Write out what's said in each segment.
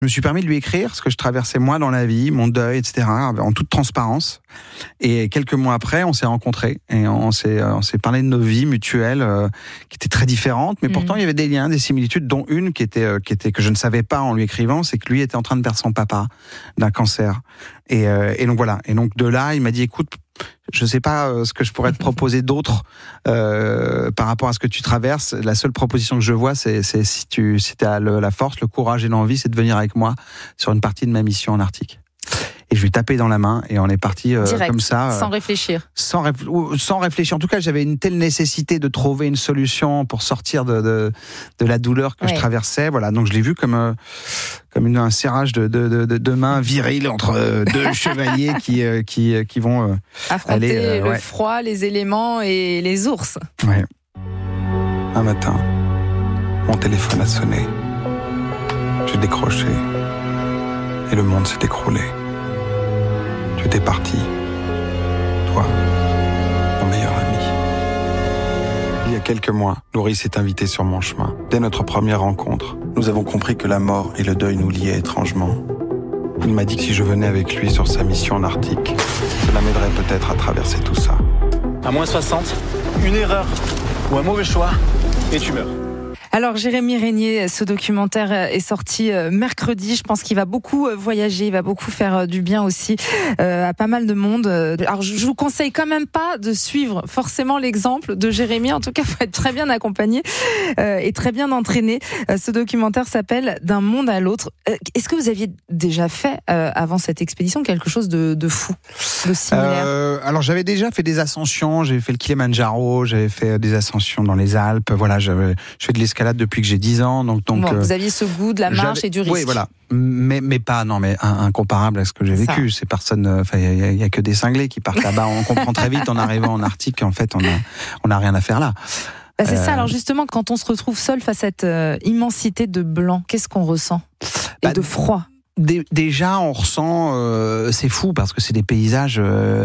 Je me suis permis de lui écrire ce que je traversais moi dans la vie, mon deuil, etc., en toute transparence. Et quelques mois après, on s'est rencontrés et on s'est parlé de nos vies mutuelles qui étaient très différentes, mais pourtant il y avait des liens, des similitudes, dont une qui était que je ne savais pas en lui écrivant, c'est que lui était en train de perdre son papa d'un cancer. Et donc voilà. Et donc de là, il m'a dit, écoute, je sais pas ce que je pourrais te proposer d'autre par rapport à ce que tu traverses. La seule proposition que je vois, c'est si t'as la force, le courage et l'envie, c'est de venir avec moi sur une partie de ma mission en Arctique. Et je lui ai tapé dans la main et on est parti comme ça. Sans réfléchir. Sans réfléchir. En tout cas, j'avais une telle nécessité de trouver une solution pour sortir de la douleur que je traversais. Voilà, donc je l'ai vu comme un serrage de mains viriles entre deux chevaliers qui vont affronter aller, le froid, les éléments et les ours. Ouais. Un matin, mon téléphone a sonné. J'ai décroché et le monde s'est écroulé. Tu étais parti, toi, mon meilleur ami. Il y a quelques mois, Laurie s'est invitée sur mon chemin. Dès notre première rencontre, nous avons compris que la mort et le deuil nous liaient étrangement. Il m'a dit que si je venais avec lui sur sa mission en Arctique, cela m'aiderait peut-être à traverser tout ça. À moins 60, une erreur ou un mauvais choix, et tu meurs. Alors Jérémy Régnier, ce documentaire est sorti mercredi. Je pense qu'il va beaucoup voyager, il va beaucoup faire du bien aussi à pas mal de monde. Alors je vous conseille quand même pas de suivre forcément l'exemple de Jérémy. En tout cas, il faut être très bien accompagné et très bien entraîné. Ce documentaire s'appelle D'un monde à l'autre. Est-ce que vous aviez déjà fait avant cette expédition quelque chose de fou, de similaire? Alors j'avais déjà fait des ascensions. J'avais fait le Kilimandjaro, j'avais fait des ascensions dans les Alpes. Voilà, je fais de l'escalade depuis que j'ai 10 ans. Donc, vous aviez ce goût de la marche et du risque. Oui, voilà. Mais pas, non, mais incomparable à ce que j'ai vécu. C'est personne, il y a que des cinglés qui partent là-bas. On comprend très vite en arrivant en Arctique, en fait, on n'a rien à faire là. C'est ça. Alors justement, quand on se retrouve seul face à cette immensité de blanc, qu'est-ce qu'on ressent? Et de froid? Déjà, on ressent, c'est fou parce que c'est des paysages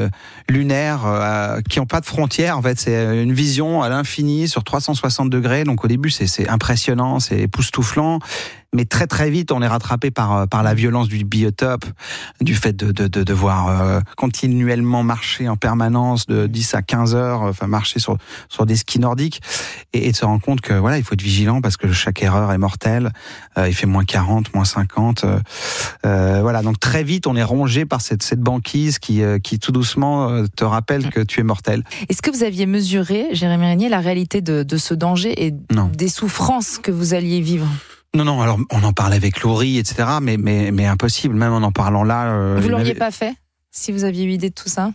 lunaires qui n'ont pas de frontières. En fait, c'est une vision à l'infini sur 360 degrés. Donc au début, c'est impressionnant, c'est époustouflant. Mais très très vite, on est rattrapé par la violence du biotope, du fait de devoir continuellement marcher en permanence de 10 à 15 heures, enfin marcher sur des skis nordiques, et de se rendre compte que voilà, il faut être vigilant parce que chaque erreur est mortelle. Il fait moins 40, moins 50. Voilà, donc très vite, on est rongé par cette banquise qui tout doucement te rappelle que tu es mortel. Est-ce que vous aviez mesuré, Jérémy Régnier, la réalité de ce danger et des souffrances que vous alliez vivre? Non, alors on en parlait avec Laurie, etc., mais impossible, même en parlant là... Vous l'auriez pas fait, si vous aviez eu idée de tout ça?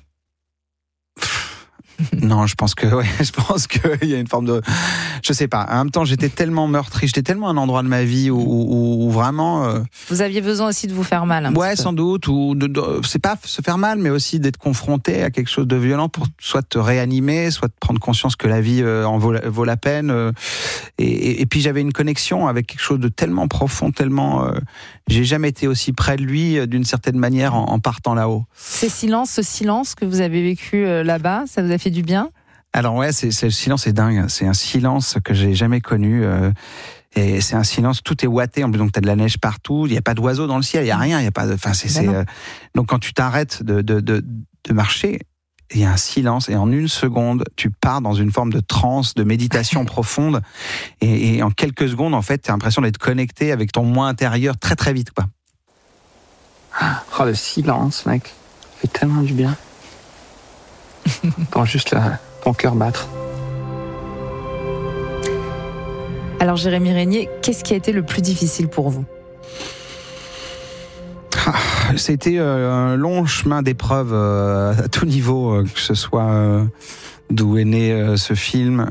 Non, je pense qu'il y a une forme de... Je sais pas, en même temps, j'étais tellement meurtri, j'étais tellement à un endroit de ma vie où vraiment... Vous aviez besoin aussi de vous faire mal ouais, sans doute, ou c'est pas se faire mal, mais aussi d'être confronté à quelque chose de violent pour soit te réanimer, soit de prendre conscience que la vie en vaut la peine. Et puis j'avais une connexion avec quelque chose de tellement profond, tellement... j'ai jamais été aussi près de lui d'une certaine manière en partant là-haut. Ce silence que vous avez vécu là-bas, ça vous a fait du bien? Alors ouais, le silence est dingue. C'est un silence que j'ai jamais connu. Et c'est un silence, tout est ouaté. En plus, donc t'as de la neige partout. Il y a pas d'oiseaux dans le ciel. Il y a rien. Il y a pas. Donc quand tu t'arrêtes de marcher, il y a un silence et en une seconde, tu pars dans une forme de transe, de méditation profonde. Et en quelques secondes, en fait, t'as l'impression d'être connecté avec ton moi intérieur très très vite, quoi. Oh, le silence, mec, ça fait tellement du bien. Quand juste ton cœur battre. Alors Jérémy Régnier, qu'est-ce qui a été le plus difficile pour vous? C'était un long chemin d'épreuves à tout niveau, que ce soit d'où est né ce film,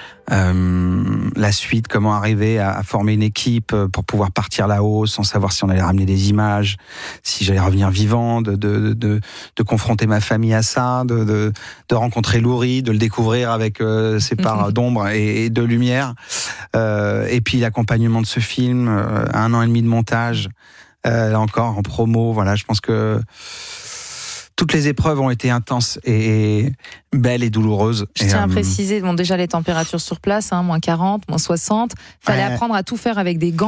la suite, comment arriver à former une équipe pour pouvoir partir là-haut sans savoir si on allait ramener des images, si j'allais revenir vivant, de confronter ma famille à ça, de rencontrer Laurie, de le découvrir avec ses parts d'ombre et de lumière, et puis l'accompagnement de ce film, 1 an et demi de montage, là encore en promo. Voilà, je pense que toutes les épreuves ont été intenses et belles et douloureuses. Je tiens à préciser, déjà les températures sur place, moins 40, moins 60. Fallait apprendre à tout faire avec des gants.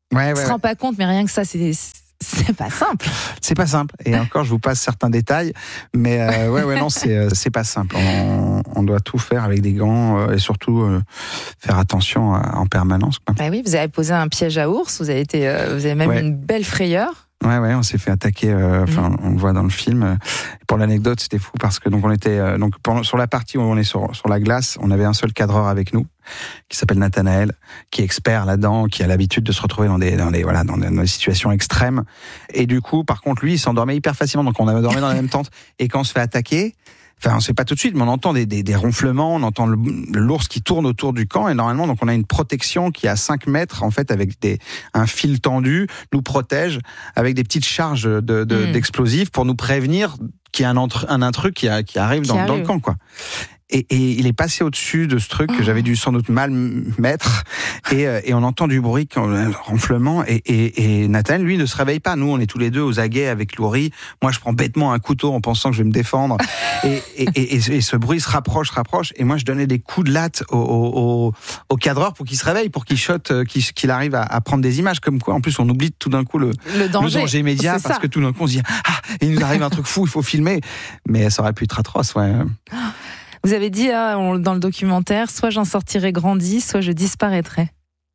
Ouais, On se rend pas compte, mais rien que ça, c'est pas simple. C'est pas simple. Et encore, je vous passe certains détails, mais non, c'est pas simple. On doit tout faire avec des gants et surtout faire attention en permanence, quoi. Bah oui, vous avez posé un piège à ours, vous avez même une belle frayeur. Ouais, on s'est fait attaquer. On le voit dans le film. Pour l'anecdote, c'était fou parce que on était sur la partie où on est sur la glace, on avait un seul cadreur avec nous qui s'appelle Nathanaël, qui est expert là-dedans, qui a l'habitude de se retrouver dans des situations extrêmes. Et du coup, par contre, lui, il s'endormait hyper facilement. Donc, on avait dormi dans la même tente. Et quand on se fait attaquer, on ne sait pas tout de suite, mais on entend des ronflements, on entend l'ours qui tourne autour du camp, et normalement, donc on a une protection qui est à 5 mètres, en fait, avec un fil tendu, nous protège avec des petites charges d'explosifs pour nous prévenir qu'il y a un intrus qui arrive dans le camp, quoi. Et il est passé au-dessus de ce truc que j'avais dû sans doute mal mettre, et on entend du bruit, un ronflement, et Nathan, lui, ne se réveille pas. Nous, on est tous les deux aux aguets avec Laurie. Moi, je prends bêtement un couteau en pensant que je vais me défendre, et ce bruit se rapproche, et moi, je donnais des coups de latte au cadreur pour qu'il se réveille, pour qu'il shotte, qu'il arrive à prendre des images, comme quoi, en plus, on oublie tout d'un coup le danger immédiat, parce que tout d'un coup, on se dit, il nous arrive un truc fou, il faut filmer. Mais ça aurait pu être atroce, ouais. Vous avez dit dans le documentaire, soit j'en sortirai grandi, soit je disparaîtrai.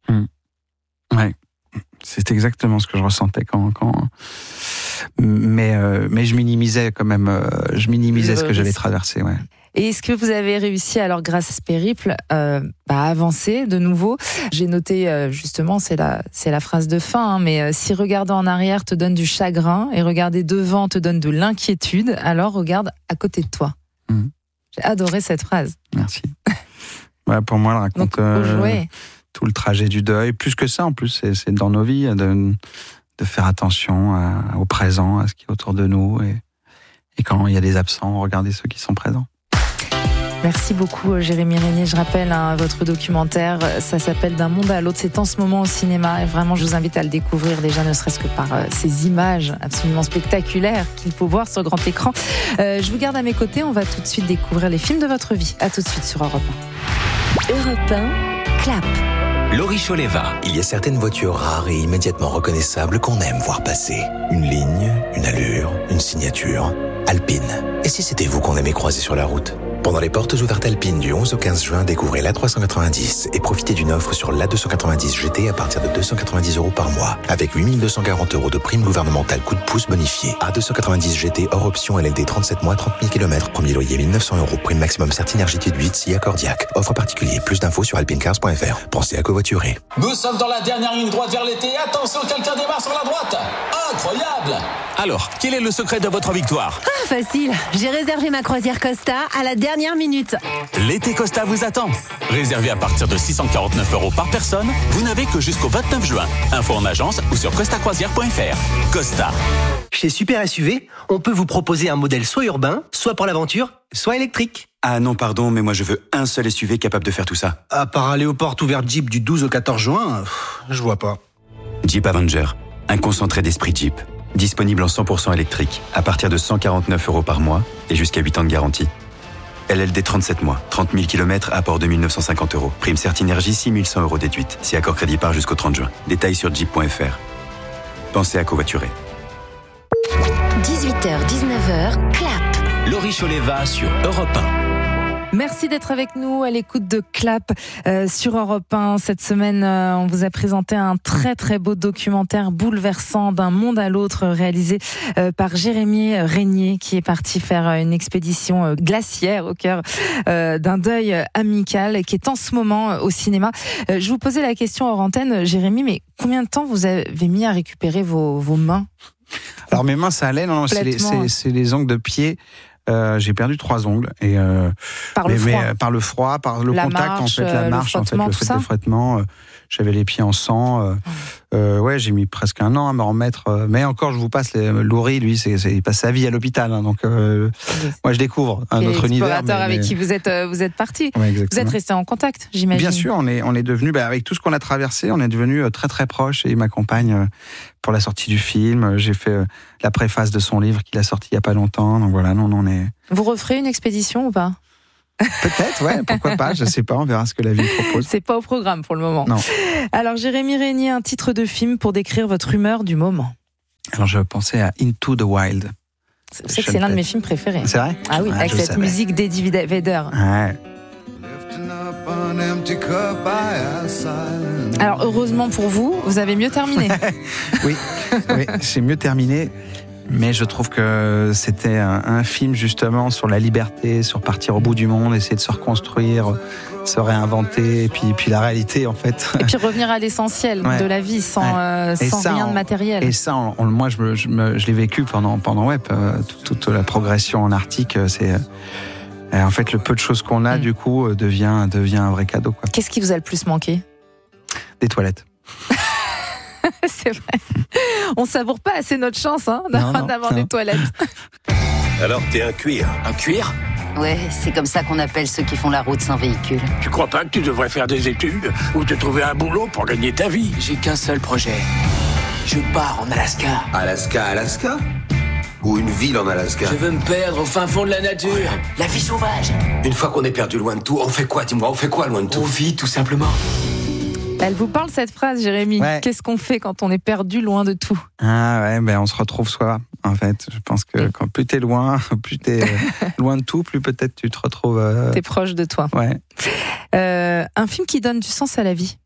Ouais, c'est exactement ce que je ressentais quand... Mais je minimisais quand même, ce que j'allais traverser, ouais. Et est-ce que vous avez réussi, alors grâce à ce périple, à avancer de nouveau? J'ai noté justement, c'est la phrase de fin, mais si regarder en arrière te donne du chagrin et regarder devant te donne de l'inquiétude, alors regarde à côté de toi. J'ai adoré cette phrase. Merci. Pour moi, elle raconte tout le trajet du deuil. Plus que ça, en plus, c'est dans nos vies de faire attention au présent, à ce qui est autour de nous. Et quand il y a des absents, regardez ceux qui sont présents. Merci beaucoup, Jérémy Régnier. Je rappelle votre documentaire, ça s'appelle D'un monde à l'autre. C'est en ce moment au cinéma et vraiment, je vous invite à le découvrir déjà, ne serait-ce que par ces images absolument spectaculaires qu'il faut voir sur grand écran. Je vous garde à mes côtés. On va tout de suite découvrir les films de votre vie. À tout de suite sur Europe 1. Europe 1, Clap. Laurie Choleva. Il y a certaines voitures rares et immédiatement reconnaissables qu'on aime voir passer. Une ligne, une allure, une signature. Alpine. Et si c'était vous qu'on aimait croiser sur la route ? Pendant les portes ouvertes Alpine du 11 au 15 juin, découvrez l'A390 et profitez d'une offre sur l'A290 GT à partir de 290 € par mois, avec 8 240 € de prime gouvernementale coup de pouce bonifié. A290 GT hors option LLD 37 mois, 30 000 km, premier loyer 1 900 €, prime maximum Certinergie de 8, SIA Cordiac. Offre particulier, plus d'infos sur alpinecars.fr. Pensez à covoiturer. Nous sommes dans la dernière ligne droite vers l'été, attention, quelqu'un démarre sur la droite. Incroyable! Alors, quel est le secret de votre victoire ? Facile, j'ai réservé ma croisière Costa à la dernière minute. L'été Costa vous attend. Réservé à partir de 649 € par personne, vous n'avez que jusqu'au 29 juin. Info en agence ou sur costacroisière.fr. Costa. Chez Super SUV, on peut vous proposer un modèle soit urbain, soit pour l'aventure, soit électrique. Ah non, pardon, mais moi je veux un seul SUV capable de faire tout ça. À part aller aux portes ouvertes Jeep du 12 au 14 juin, je vois pas. Jeep Avenger, un concentré d'esprit Jeep. Disponible en 100% électrique, à partir de 149 € par mois et jusqu'à 8 ans de garantie. LLD 37 mois, 30 000 km, apport 2 950 €. Prime Certinergie 6 100 € déduite. Si accord crédit par jusqu'au 30 juin. Détails sur jeep.fr. Pensez à covoiturer. 18h-19h, Clap. Laurie Choleva sur Europe 1. Merci d'être avec nous à l'écoute de Clap sur Europe 1. Cette semaine, on vous a présenté un très très beau documentaire bouleversant d'un monde à l'autre réalisé par Jérémy Régnier qui est parti faire une expédition glaciaire au cœur d'un deuil amical et qui est en ce moment au cinéma. Je vous posais la question hors antenne, Jérémy, mais combien de temps vous avez mis à récupérer vos mains ? Alors mes mains, ça allait, non, c'est les ongles de pied. J'ai perdu 3 ongles et par le froid, par le contact, marche, en fait, la marche, en fait, le fait de frettement. J'avais les pieds en sang. Ouais, j'ai mis presque 1 an à me remettre. Mais encore, je vous passe Laurie, lui, il passe sa vie à l'hôpital. Hein, donc, moi, je découvre un autre univers. L'explorateur avec qui vous êtes parti. Ouais, vous êtes resté en contact, j'imagine. Bien sûr, on est devenu, avec tout ce qu'on a traversé, on est devenu très très proches. Et il m'accompagne pour la sortie du film. J'ai fait la préface de son livre qu'il a sorti il y a pas longtemps. Donc voilà, on est. Vous referez une expédition ou pas ? Peut-être, ouais, pourquoi pas, je sais pas, on verra ce que la vie propose. C'est pas au programme pour le moment. Non. Alors, Jérémy Régnier, un titre de film pour décrire votre humeur du moment. Alors, je pensais à Into the Wild. C'est que c'est l'un de mes films préférés. C'est vrai ? Ah oui, avec cette musique d'Eddie Vedder. Ouais. Alors, heureusement pour vous, vous avez mieux terminé. Oui, j'ai mieux terminé. Mais je trouve que c'était un film justement sur la liberté, sur partir au bout du monde, essayer de se reconstruire, se réinventer, et puis la réalité en fait. Et puis revenir à l'essentiel de la vie sans rien de matériel. Et ça, moi je l'ai vécu pendant toute la progression en Arctique. C'est en fait le peu de choses qu'on a du coup devient un vrai cadeau, quoi. Qu'est-ce qui vous a le plus manqué ? Des toilettes. C'est vrai. On savoure pas assez notre chance d'avoir des toilettes. Alors t'es un cuir. Un cuir ? Ouais, c'est comme ça qu'on appelle ceux qui font la route sans véhicule. Tu crois pas que tu devrais faire des études ou te trouver un boulot pour gagner ta vie ? J'ai qu'un seul projet. Je pars en Alaska. Alaska ? Ou une ville en Alaska ? Je veux me perdre au fin fond de la nature. La vie sauvage. Une fois qu'on est perdu loin de tout, on fait quoi ? Dis-moi, on fait quoi loin de tout ? On vit tout simplement. Elle vous parle cette phrase, Jérémy. Ouais. Qu'est-ce qu'on fait quand on est perdu loin de tout ? Ah ouais, on se retrouve soi. En fait, je pense que quand plus t'es loin, plus t'es loin de tout, plus peut-être tu te retrouves. T'es proche de toi. Ouais. Un film qui donne du sens à la vie.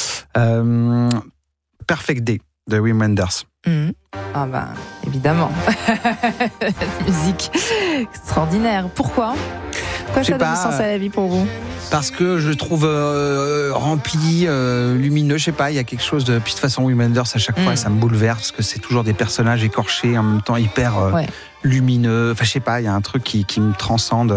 Perfect Day de Wim Wenders. Ah bah évidemment. Musique extraordinaire. Pourquoi ça donne du sens à la vie pour vous ? Parce que je trouve rempli, lumineux, je sais pas, il y a quelque chose de... Puis de toute façon, Wim Wenders, à chaque fois, ça me bouleverse, parce que c'est toujours des personnages écorchés, en même temps hyper lumineux. Enfin, je sais pas, il y a un truc qui me transcende.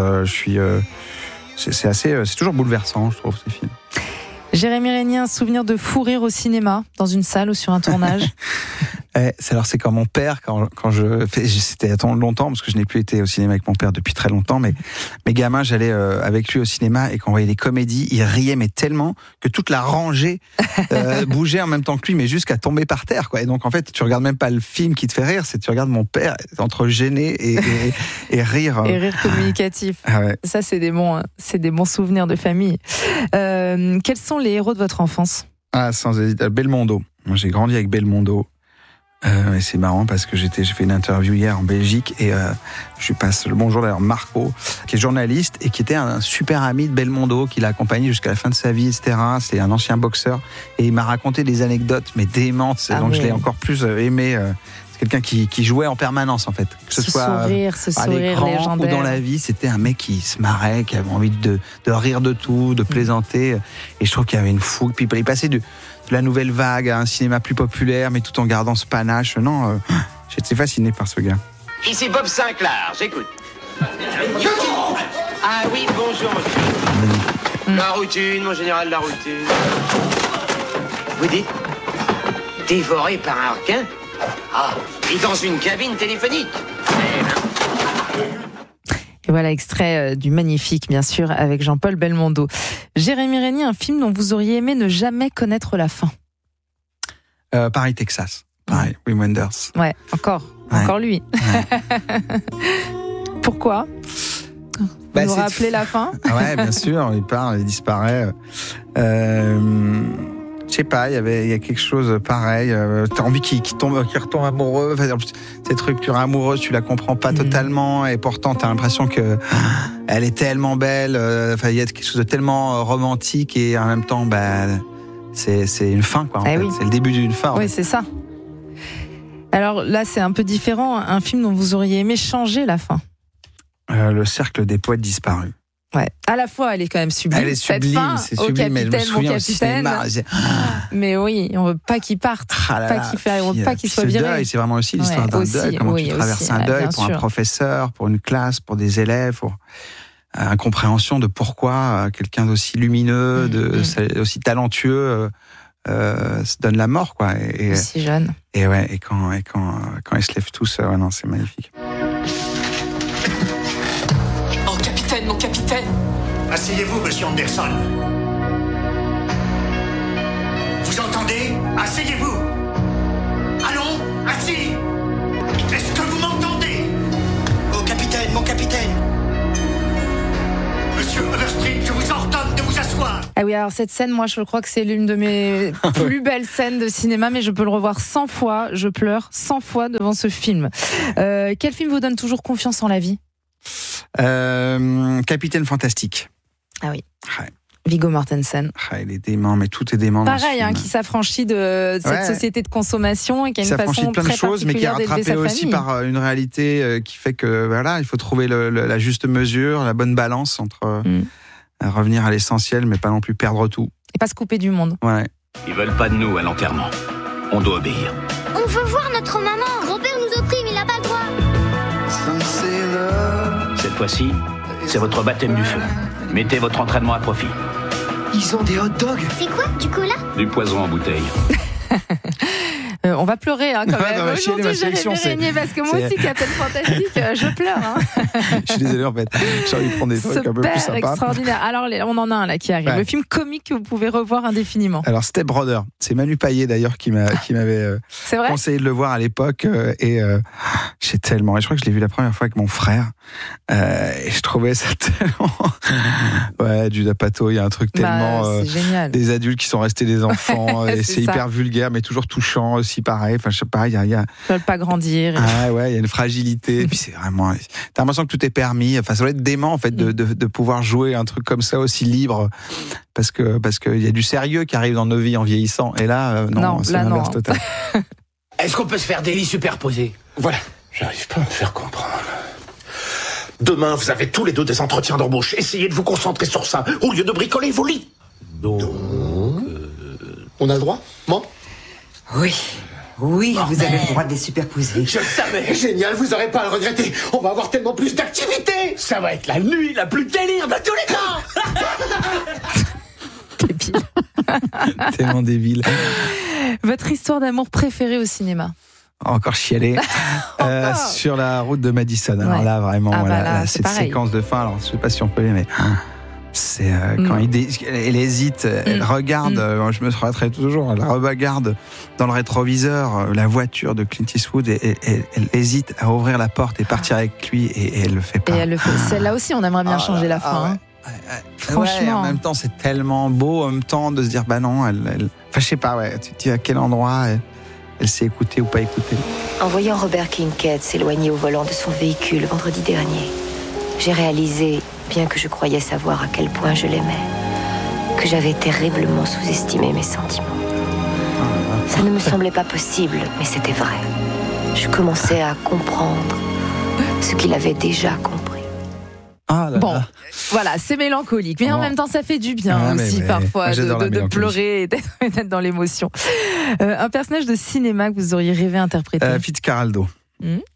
C'est toujours bouleversant, je trouve, ces films. Jérémy Régnier, un souvenir de fou rire au cinéma, dans une salle ou sur un tournage ? C'est comme mon père, c'était il y a longtemps, parce que je n'ai plus été au cinéma avec mon père depuis très longtemps, mais mes gamins, j'allais avec lui au cinéma, et quand on voyait les comédies, il riait, mais tellement que toute la rangée bougeait en même temps que lui, mais jusqu'à tomber par terre, quoi. Et donc, en fait, tu regardes même pas le film qui te fait rire, tu regardes mon père entre gêné et rire. Et rire communicatif. Ah ouais. Ça, c'est des bons souvenirs de famille. Quels sont les héros de votre enfance ? Ah, sans hésiter, Belmondo. Moi, j'ai grandi avec Belmondo. Et c'est marrant parce que j'ai fait une interview hier en Belgique et je lui passe le bonjour d'ailleurs Marco, qui est journaliste et qui était un super ami de Belmondo, qui l'a accompagné jusqu'à la fin de sa vie, etc. C'est un ancien boxeur et il m'a raconté des anecdotes mais démentes, donc je l'ai encore plus aimé. C'est quelqu'un qui jouait en permanence en fait, que ce soit à l'écran légendaire ou dans la vie. C'était un mec qui se marrait, qui avait envie de rire de tout, de plaisanter. Et je trouve qu'il y avait une fougue. Puis il passait de la nouvelle vague à un cinéma plus populaire, mais tout en gardant ce panache. Non, j'étais fasciné par ce gars. Ici Bob Sinclair, j'écoute. Ah oui, bonjour monsieur. La routine, mon général, la routine. Vous dites dévoré par un requin ? Ah, et dans une cabine téléphonique. Et voilà, extrait du Magnifique, bien sûr, avec Jean-Paul Belmondo. Jérémy Régnier, un film dont vous auriez aimé ne jamais connaître la fin ? Paris, Texas. Pareil, Wim Wenders. Ouais, encore lui. Ouais. Pourquoi ? Vous nous rappelez la fin ? Ouais, bien sûr, il part, il disparaît. Je sais pas, il y a quelque chose pareil. T'as envie qu'il retombe amoureux. Enfin, cette rupture amoureuse, tu la comprends pas totalement, et pourtant t'as l'impression que elle est tellement belle. Enfin, il y a quelque chose de tellement romantique, et en même temps, c'est une fin, quoi. En fait. Oui. C'est le début d'une fin. Oui, c'est ça. Alors là, c'est un peu différent. Un film dont vous auriez aimé changer la fin ? Le cercle des poètes disparus. Ouais. À la fois, elle est quand même sublime. Elle est sublime, cette fin, c'est sublime. Mais je me souviens au cinéma. Mais oui, on veut pas qu'il parte, on veut pas qu'il soit viré. Deuil, c'est vraiment aussi l'histoire d'un deuil. Comment tu traverses un deuil pour un professeur, pour une classe, pour des élèves, pour incompréhension de pourquoi quelqu'un d'aussi lumineux, aussi talentueux se donne la mort, quoi. Et aussi jeune. Et quand ils se lèvent tous, non, c'est magnifique. Mon capitaine. Asseyez-vous, monsieur Anderson. Vous entendez ? Asseyez-vous. Allons, assis. Est-ce que vous m'entendez ? Oh, capitaine, mon capitaine. Monsieur Overstreet, je vous ordonne de vous asseoir. Ah oui, alors cette scène, moi je crois que c'est l'une de mes plus belles scènes de cinéma, mais je peux le revoir 100 fois, je pleure 100 fois devant ce film. Quel film vous donne toujours confiance en la vie ? Capitaine Fantastique. Ah oui. Ouais. Viggo Mortensen. Il est dément, mais tout est dément. Pareil, qui s'affranchit de cette société de consommation et qui a une façon plein très de choses, mais qui est rattrapé aussi par une réalité qui fait que voilà, il faut trouver la juste mesure, la bonne balance entre revenir à l'essentiel, mais pas non plus perdre tout. Et pas se couper du monde. Ouais. Ils veulent pas de nous à l'enterrement. On doit obéir. On veut voir notre maman. Grand-père nous opprime, il n'a pas le droit. Cette fois-ci, c'est votre baptême du feu. Mettez votre entraînement à profit. Ils ont des hot dogs. C'est quoi, du cola ? Du poison en bouteille. On va pleurer quand même. Non, aujourd'hui, Jérémy Régnier, parce que moi aussi, Captain Fantastique, je pleure. Je suis désolé, en fait. J'ai envie de prendre des trucs un peu plus sympas. Extraordinaire. Alors, on en a un là qui arrive. Le film comique que vous pouvez revoir indéfiniment. Alors, Step Brother. C'est Manu Payet, d'ailleurs, qui m'avait conseillé de le voir à l'époque. Et j'ai tellement... Et je crois que je l'ai vu la première fois avec mon frère. Et je trouvais ça tellement... Ouais, Judas Pato, il y a un truc tellement... c'est génial. Des adultes qui sont restés des enfants. Et c'est hyper vulgaire, mais toujours touchant aussi, pareil. Enfin, je sais pas, il y a... Ils veulent pas grandir. Ah ouais, il y a une fragilité. Et puis c'est vraiment... T'as l'impression que tout est permis. Enfin, ça doit être dément, en fait, de pouvoir jouer un truc comme ça aussi libre. Parce qu'il y a du sérieux qui arrive dans nos vies en vieillissant. Et là, non, c'est l'inverse total. Est-ce qu'on peut se faire des lits superposés ? Voilà. J'arrive pas à me faire comprendre. Demain, vous avez tous les deux des entretiens d'embauche. Essayez de vous concentrer sur ça, au lieu de bricoler vos lits. Donc... On a le droit, bon ? Oui, vous avez le droit de les superposer. Je le savais. Génial, vous aurez pas à le regretter. On va avoir tellement plus d'activités. Ça va être la nuit la plus délire de tous les temps. Débile. Tellement débile. Votre histoire d'amour préférée au cinéma ? Encore chialé. Sur la route de Madison. Alors là, vraiment, cette séquence de fin, alors je sais pas si on peut l'aimer. C'est quand elle hésite, elle regarde, je me souviendrai toujours, elle regarde dans le rétroviseur la voiture de Clint Eastwood et elle hésite à ouvrir la porte et partir avec lui et elle le fait pas. Et elle le fait. Celle-là aussi, on aimerait bien changer la fin. Franchement. En même temps, c'est tellement beau, en même temps, de se dire, bah non, enfin, je sais pas, tu te dis à quel endroit elle s'est écoutée ou pas écoutée. En voyant Robert Kincaid s'éloigner au volant de son véhicule vendredi dernier, j'ai réalisé, bien que je croyais savoir à quel point je l'aimais, que j'avais terriblement sous-estimé mes sentiments. Ça ne me semblait pas possible, mais c'était vrai. Je commençais à comprendre ce qu'il avait déjà compris. Bon, voilà, c'est mélancolique, mais en même temps, ça fait du bien aussi parfois de pleurer et d'être dans l'émotion. Un personnage de cinéma que vous auriez rêvé interpréter ? Fitzcarraldo. Pourquoi ?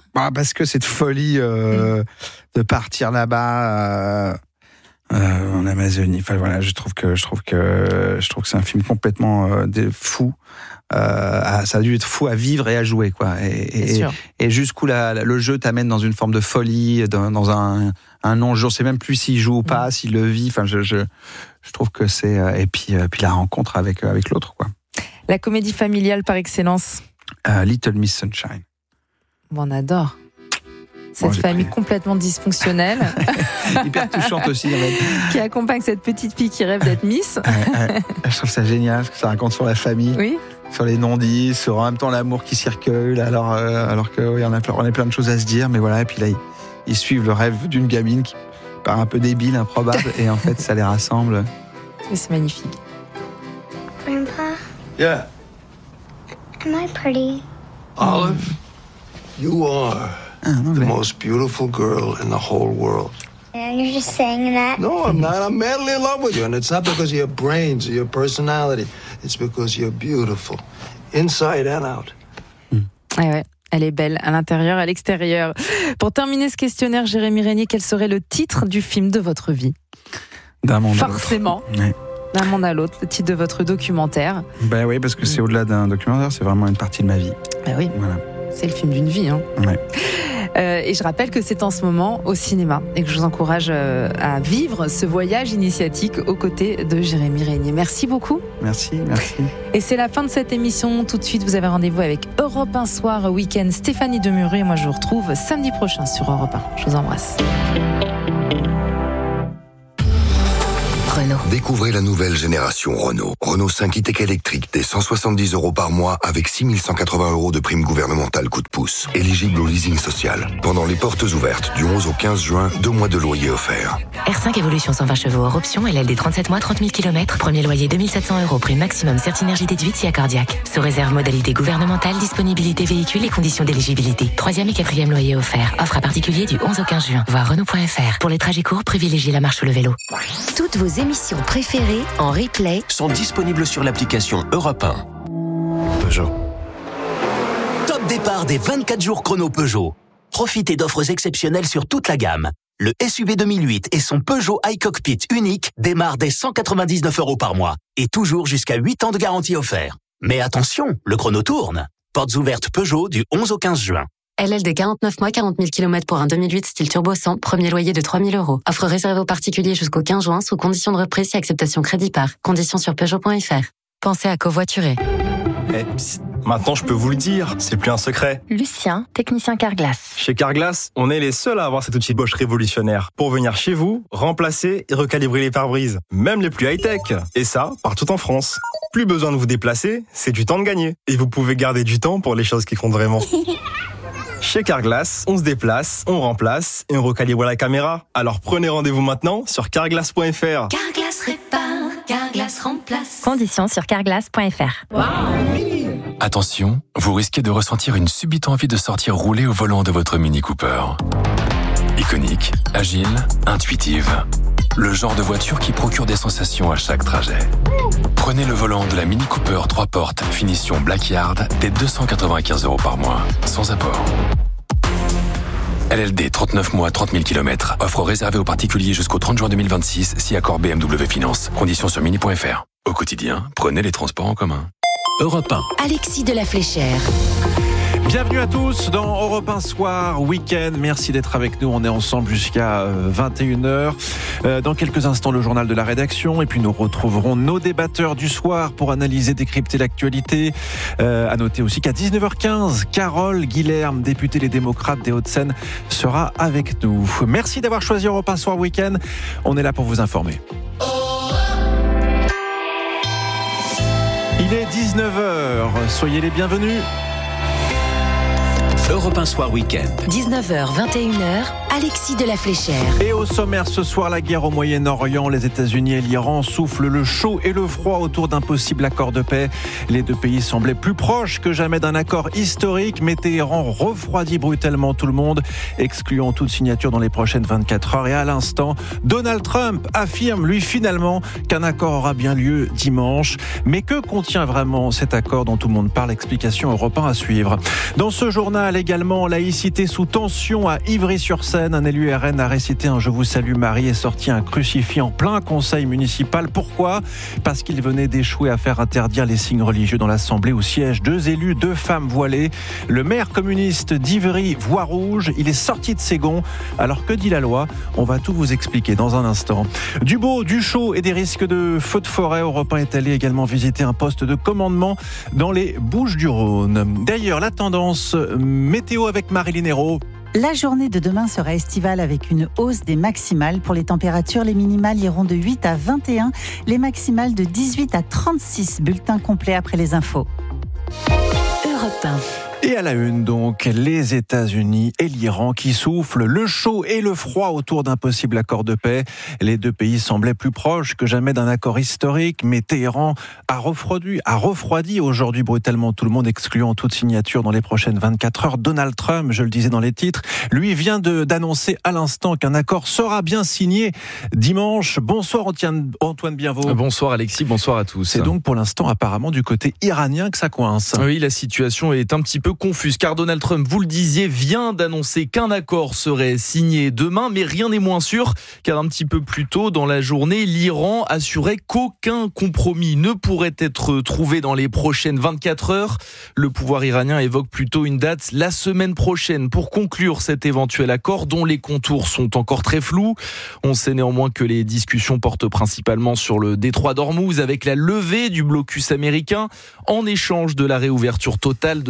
Parce que cette folie de partir là-bas en Amazonie. Enfin voilà, je trouve que c'est un film complètement fou. Ça a dû être fou à vivre et à jouer, quoi. Et jusqu'où le jeu t'amène dans une forme de folie, dans un non-jour. C'est même plus s'il joue ou pas, s'il le vit. Enfin, je trouve que c'est et puis la rencontre avec l'autre, quoi. La comédie familiale par excellence. Little Miss Sunshine. Bon, on adore. Cette famille complètement dysfonctionnelle. Hyper touchante aussi. Qui accompagne cette petite fille qui rêve d'être Miss. Je trouve ça génial, ce que ça raconte sur la famille. Oui. Sur les non-dits, sur en même temps l'amour qui circule, alors qu'il y en a plein de choses à se dire. Mais voilà, et puis là, ils suivent le rêve d'une gamine qui paraît un peu débile, improbable, et en fait, ça les rassemble. Mais c'est magnifique. Grandpa? Yeah. Am I pretty? Olive, you are the most beautiful girl in the whole world. Yeah, you're just saying that? No, I'm not. I'm madly in love with you. And it's not because of your brains or your personality. It's because you're beautiful. Inside and out. Ouais. Elle est belle à l'intérieur, à l'extérieur. Pour terminer ce questionnaire, Jérémy Régnier, quel serait le titre du film de votre vie ? D'un monde Forcément. à l'autre. Ouais. D'un monde à l'autre, le titre de votre documentaire. Ben oui, parce que c'est au-delà d'un documentaire, c'est vraiment une partie de ma vie. Ben oui, voilà. C'est le film d'une vie. Hein. Ouais. Et je rappelle que c'est en ce moment au cinéma et que je vous encourage à vivre ce voyage initiatique aux côtés de Jérémy Régnier. Merci beaucoup. Merci. Et c'est la fin de cette émission. Tout de suite, vous avez rendez-vous avec Europe 1 Soir Week-end. Stéphanie Demuré et moi, je vous retrouve samedi prochain sur Europe 1. Je vous embrasse. Renault. Découvrez la nouvelle génération Renault. Renault 5 e-Tech électrique dès 170 € par mois avec 6 180 € de prime gouvernementale coup de pouce. Éligible au leasing social. Pendant les portes ouvertes du 11 au 15 juin, 2 mois de loyer offerts. R5 Evolution 120 chevaux hors option, LLD 37 mois, 30 000 km. Premier loyer 2700 €, prime maximum Certinergie déduite si accordiaque. Sous réserve modalité gouvernementale, disponibilité véhicule et conditions d'éligibilité. 3e et 4e loyer offert. Offre à particulier du 11 au 15 juin. Voir Renault.fr. Pour les trajets courts, privilégiez la marche ou le vélo. Toutes vos émissions préférées en replay sont disponibles sur l'application Europe 1. Peugeot. Top départ des 24 jours chrono Peugeot. Profitez d'offres exceptionnelles sur toute la gamme. Le SUV 2008 et son Peugeot iCockpit unique démarrent dès 199 € par mois. Et toujours jusqu'à 8 ans de garantie offert. Mais attention, le chrono tourne. Portes ouvertes Peugeot du 11 au 15 juin. LLD 49 mois, 40 000 km pour un 2008 style turbo 100, premier loyer de 3 000 €. Offre réservée aux particuliers jusqu'au 15 juin sous conditions de reprise et acceptation crédit par. Conditions sur Peugeot.fr. Pensez à covoiturer. Maintenant, je peux vous le dire, c'est plus un secret. Lucien, technicien Carglass. Chez Carglass, on est les seuls à avoir cet outil Bosch révolutionnaire pour venir chez vous, remplacer et recalibrer les pare-brises, même les plus high-tech. Et ça, partout en France. Plus besoin de vous déplacer, c'est du temps de gagner. Et vous pouvez garder du temps pour les choses qui comptent vraiment. Chez Carglass, on se déplace, on remplace et on recalibre la caméra. Alors prenez rendez-vous maintenant sur carglass.fr. Carglass répare, Carglass remplace. Conditions sur carglass.fr. Attention, vous risquez de ressentir une subite envie de sortir rouler au volant de votre Mini Cooper. Iconique, agile, intuitive. Le genre de voiture qui procure des sensations à chaque trajet. Prenez le volant de la Mini Cooper 3 portes, finition Blackyard, dès 295 € par mois, sans apport. LLD 39 mois, 30 000 km. Offre réservée aux particuliers jusqu'au 30 juin 2026, si accord BMW Finance. Conditions sur mini.fr. Au quotidien, prenez les transports en commun. Europe 1. Alexis de la Fléchère. Bienvenue à tous dans Europe 1 Soir Week-end. Merci d'être avec nous. On est ensemble jusqu'à 21h. Dans quelques instants, le journal de la rédaction. Et puis nous retrouverons nos débatteurs du soir pour analyser, décrypter l'actualité. À noter aussi qu'à 19h15, Carole Guilherme, députée Les Démocrates des Hauts-de-Seine, sera avec nous. Merci d'avoir choisi Europe 1 Soir Week-end. On est là pour vous informer. Il est 19h. Soyez les bienvenus. Europe 1 Soir Week-end. 19h, 21h, Alexis de la Fléchère. Et au sommaire ce soir, la guerre au Moyen-Orient, les États-Unis et l'Iran soufflent le chaud et le froid autour d'un possible accord de paix. Les deux pays semblaient plus proches que jamais d'un accord historique, mais Téhéran refroidit brutalement tout le monde, excluant toute signature dans les prochaines 24 heures. Et à l'instant, Donald Trump affirme, lui, finalement, qu'un accord aura bien lieu dimanche. Mais que contient vraiment cet accord dont tout le monde parle? Explication Europe 1 à suivre. Dans ce journal, également, laïcité sous tension à Ivry-sur-Seine. Un élu RN a récité un « Je vous salue Marie » et sorti un crucifix en plein conseil municipal. Pourquoi ? Parce qu'il venait d'échouer à faire interdire les signes religieux dans l'Assemblée où siègent 2 élus, 2 femmes voilées. Le maire communiste d'Ivry voit rouge. Il est sorti de ses gonds. Alors que dit la loi ? On va tout vous expliquer dans un instant. Du beau, du chaud et des risques de feux de forêt. Europe 1 est allé également visiter un poste de commandement dans les Bouches-du-Rhône. D'ailleurs, la tendance météo avec Marilyn Hérault. La journée de demain sera estivale avec une hausse des maximales. Pour les températures, les minimales iront de 8 à 21, les maximales de 18 à 36. Bulletin complet après les infos. Europe 1. Et à la une, donc, les États-Unis et l'Iran qui soufflent le chaud et le froid autour d'un possible accord de paix. Les deux pays semblaient plus proches que jamais d'un accord historique, mais Téhéran a refroidi aujourd'hui brutalement tout le monde, excluant toute signature dans les prochaines 24 heures. Donald Trump, je le disais dans les titres, lui vient d'annoncer à l'instant qu'un accord sera bien signé dimanche. Bonsoir Antoine Bienvaux. Bonsoir Alexis, bonsoir à tous. C'est donc pour l'instant apparemment du côté iranien que ça coince. Oui, la situation est un petit peu confuse car Donald Trump, vous le disiez, vient d'annoncer qu'un accord serait signé demain, mais rien n'est moins sûr car un petit peu plus tôt dans la journée, l'Iran assurait qu'aucun compromis ne pourrait être trouvé dans les prochaines 24 heures. Le pouvoir iranien évoque plutôt une date la semaine prochaine pour conclure cet éventuel accord dont les contours sont encore très flous. On sait néanmoins que les discussions portent principalement sur le détroit d'Ormuz avec la levée du blocus américain en échange de la réouverture totale de ce passage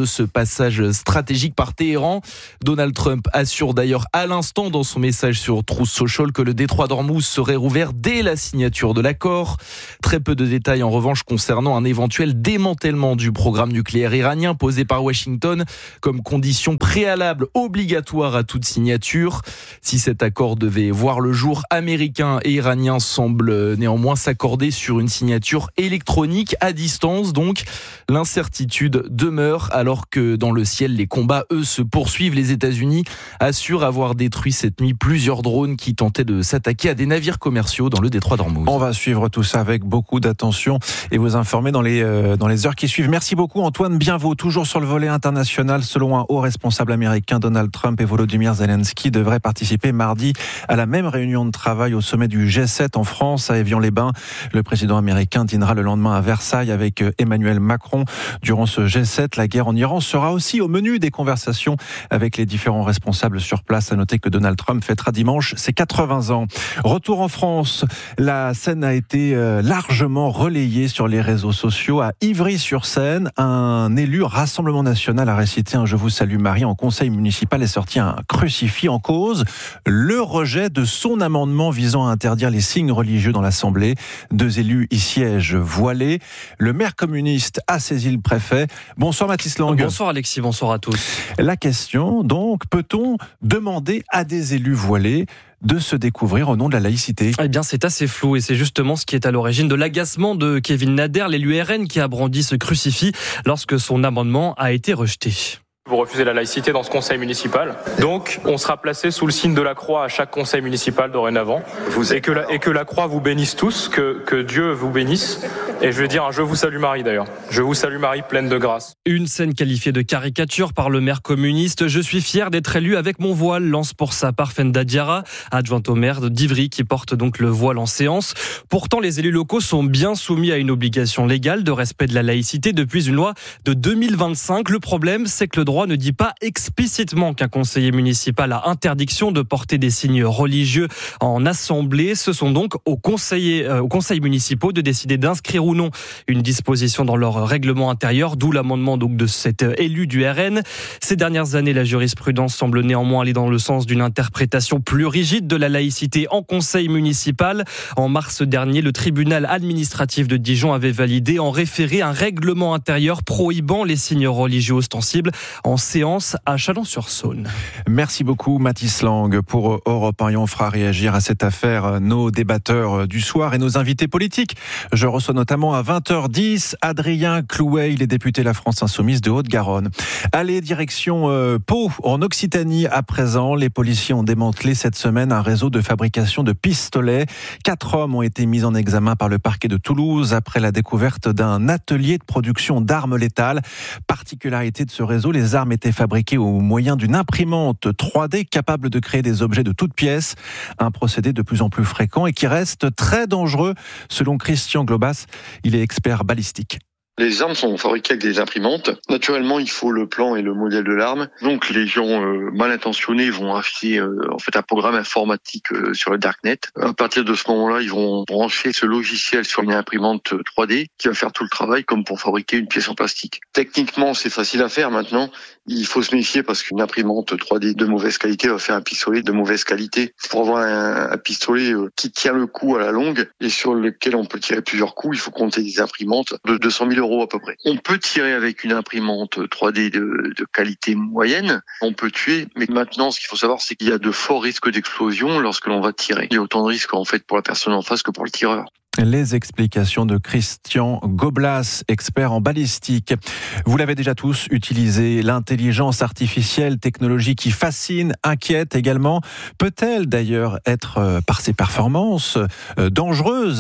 passage stratégique par Téhéran. Donald Trump assure d'ailleurs à l'instant dans son message sur Truth Social que le détroit d'Ormuz serait rouvert dès la signature de l'accord. Très peu de détails en revanche concernant un éventuel démantèlement du programme nucléaire iranien posé par Washington comme condition préalable obligatoire à toute signature. Si cet accord devait voir le jour, américains et iraniens semblent néanmoins s'accorder sur une signature électronique à distance. Donc l'incertitude demeure alors que dans le ciel les combats eux se poursuivent. Les États-Unis assurent avoir détruit cette nuit plusieurs drones qui tentaient de s'attaquer à des navires commerciaux dans le détroit d'Ormuz. On va suivre tout ça avec beaucoup d'attention et vous informer dans les heures qui suivent. Merci beaucoup Antoine Bienvaux. Toujours sur le volet international, selon un haut responsable américain, Donald Trump et Volodymyr Zelensky devraient participer mardi à la même réunion de travail au sommet du G7 en France, à Évian-les-Bains. Le président américain dînera le lendemain à Versailles avec Emmanuel Macron. Durant ce G7, la guerre en Iran sera aussi au menu des conversations avec les différents responsables sur place. À noter que Donald Trump fêtera dimanche ses 80 ans. Retour en France, la scène a été largement relayée sur les réseaux sociaux. À Ivry-sur-Seine, un élu Rassemblement National a récité un « Je vous salue Marie » en conseil municipal et sorti un crucifix. En cause le rejet de son amendement visant à interdire les signes religieux dans l'Assemblée. 2 élus y siègent voilés. Le maire communiste a saisi le préfet. Bonsoir Mathis Lang. Bonsoir Alexis, bonsoir à tous. La question donc, peut-on demander à des élus voilés de se découvrir au nom de la laïcité? Eh bien, c'est assez flou et c'est justement ce qui est à l'origine de l'agacement de Kevin Nader, l'élu RN qui a brandi ce crucifix lorsque son amendement a été rejeté. Vous refusez la laïcité dans ce conseil municipal. Donc, on sera placé sous le signe de la croix à chaque conseil municipal dorénavant. Et que la croix vous bénisse tous, que Dieu vous bénisse. Et je vais dire un « Je vous salue Marie » d'ailleurs. Je vous salue Marie, pleine de grâce. Une scène qualifiée de caricature par le maire communiste. Je suis fier d'être élu avec mon voile, lance pour sa part Fenda Diarra, adjointe au maire d'Ivry qui porte donc le voile en séance. Pourtant, les élus locaux sont bien soumis à une obligation légale de respect de la laïcité depuis une loi de 2025. Le problème, c'est que le droit ne dit pas explicitement qu'un conseiller municipal a interdiction de porter des signes religieux en assemblée. Ce sont donc aux conseils municipaux de décider d'inscrire ou non une disposition dans leur règlement intérieur, d'où l'amendement donc de cet élu du RN. Ces dernières années, la jurisprudence semble néanmoins aller dans le sens d'une interprétation plus rigide de la laïcité en conseil municipal. En mars dernier, le tribunal administratif de Dijon avait validé en référé un règlement intérieur prohibant les signes religieux ostensibles en séance à Chalon-sur-Saône. Merci beaucoup Mathis Lang pour Europe 1. On fera réagir à cette affaire nos débatteurs du soir et nos invités politiques. Je reçois notamment à 20h10 Adrien Clouet, il est député La France Insoumise de Haute-Garonne. Allez, direction Pau, en Occitanie à présent. Les policiers ont démantelé cette semaine un réseau de fabrication de pistolets. 4 hommes ont été mis en examen par le parquet de Toulouse après la découverte d'un atelier de production d'armes létales. Particularité de ce réseau, les armes étaient fabriquées au moyen d'une imprimante 3D capable de créer des objets de toutes pièces. Un procédé de plus en plus fréquent et qui reste très dangereux selon Christian Globas. Il est expert balistique. Les armes sont fabriquées avec des imprimantes. Naturellement, il faut le plan et le modèle de l'arme. Donc, les gens mal intentionnés vont afficher un programme informatique sur le darknet. À partir de ce moment-là, ils vont brancher ce logiciel sur une imprimante 3D qui va faire tout le travail comme pour fabriquer une pièce en plastique. Techniquement, c'est facile à faire. Maintenant, il faut se méfier parce qu'une imprimante 3D de mauvaise qualité va faire un pistolet de mauvaise qualité. Pour avoir un pistolet qui tient le coup à la longue et sur lequel on peut tirer plusieurs coups, il faut compter des imprimantes de 200 000 € à peu près. On peut tirer avec une imprimante 3D de qualité moyenne, on peut tuer, mais maintenant ce qu'il faut savoir c'est qu'il y a de forts risques d'explosion lorsque l'on va tirer. Il y a autant de risques en fait pour la personne en face que pour le tireur. Les explications de Christian Goblas, expert en balistique. Vous l'avez déjà tous utilisé, l'intelligence artificielle, technologie qui fascine, inquiète également. Peut-elle d'ailleurs être, par ses performances, dangereuse ?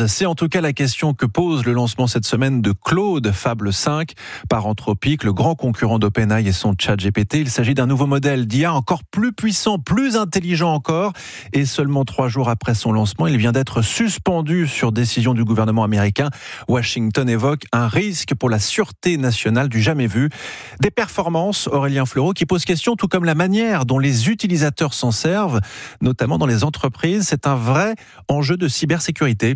C'est en tout cas la question que pose le lancement cette semaine de Claude Fable 5 par Anthropic, le grand concurrent d'OpenAI et son ChatGPT. Il s'agit d'un nouveau modèle d'IA encore plus puissant, plus intelligent encore. Et seulement 3 jours après son lancement, il vient d'être suspendu sur décision du gouvernement américain. Washington évoque un risque pour la sûreté nationale du jamais vu. Des performances, Aurélien Fleureau, qui pose question, tout comme la manière dont les utilisateurs s'en servent, notamment dans les entreprises. C'est un vrai enjeu de cybersécurité.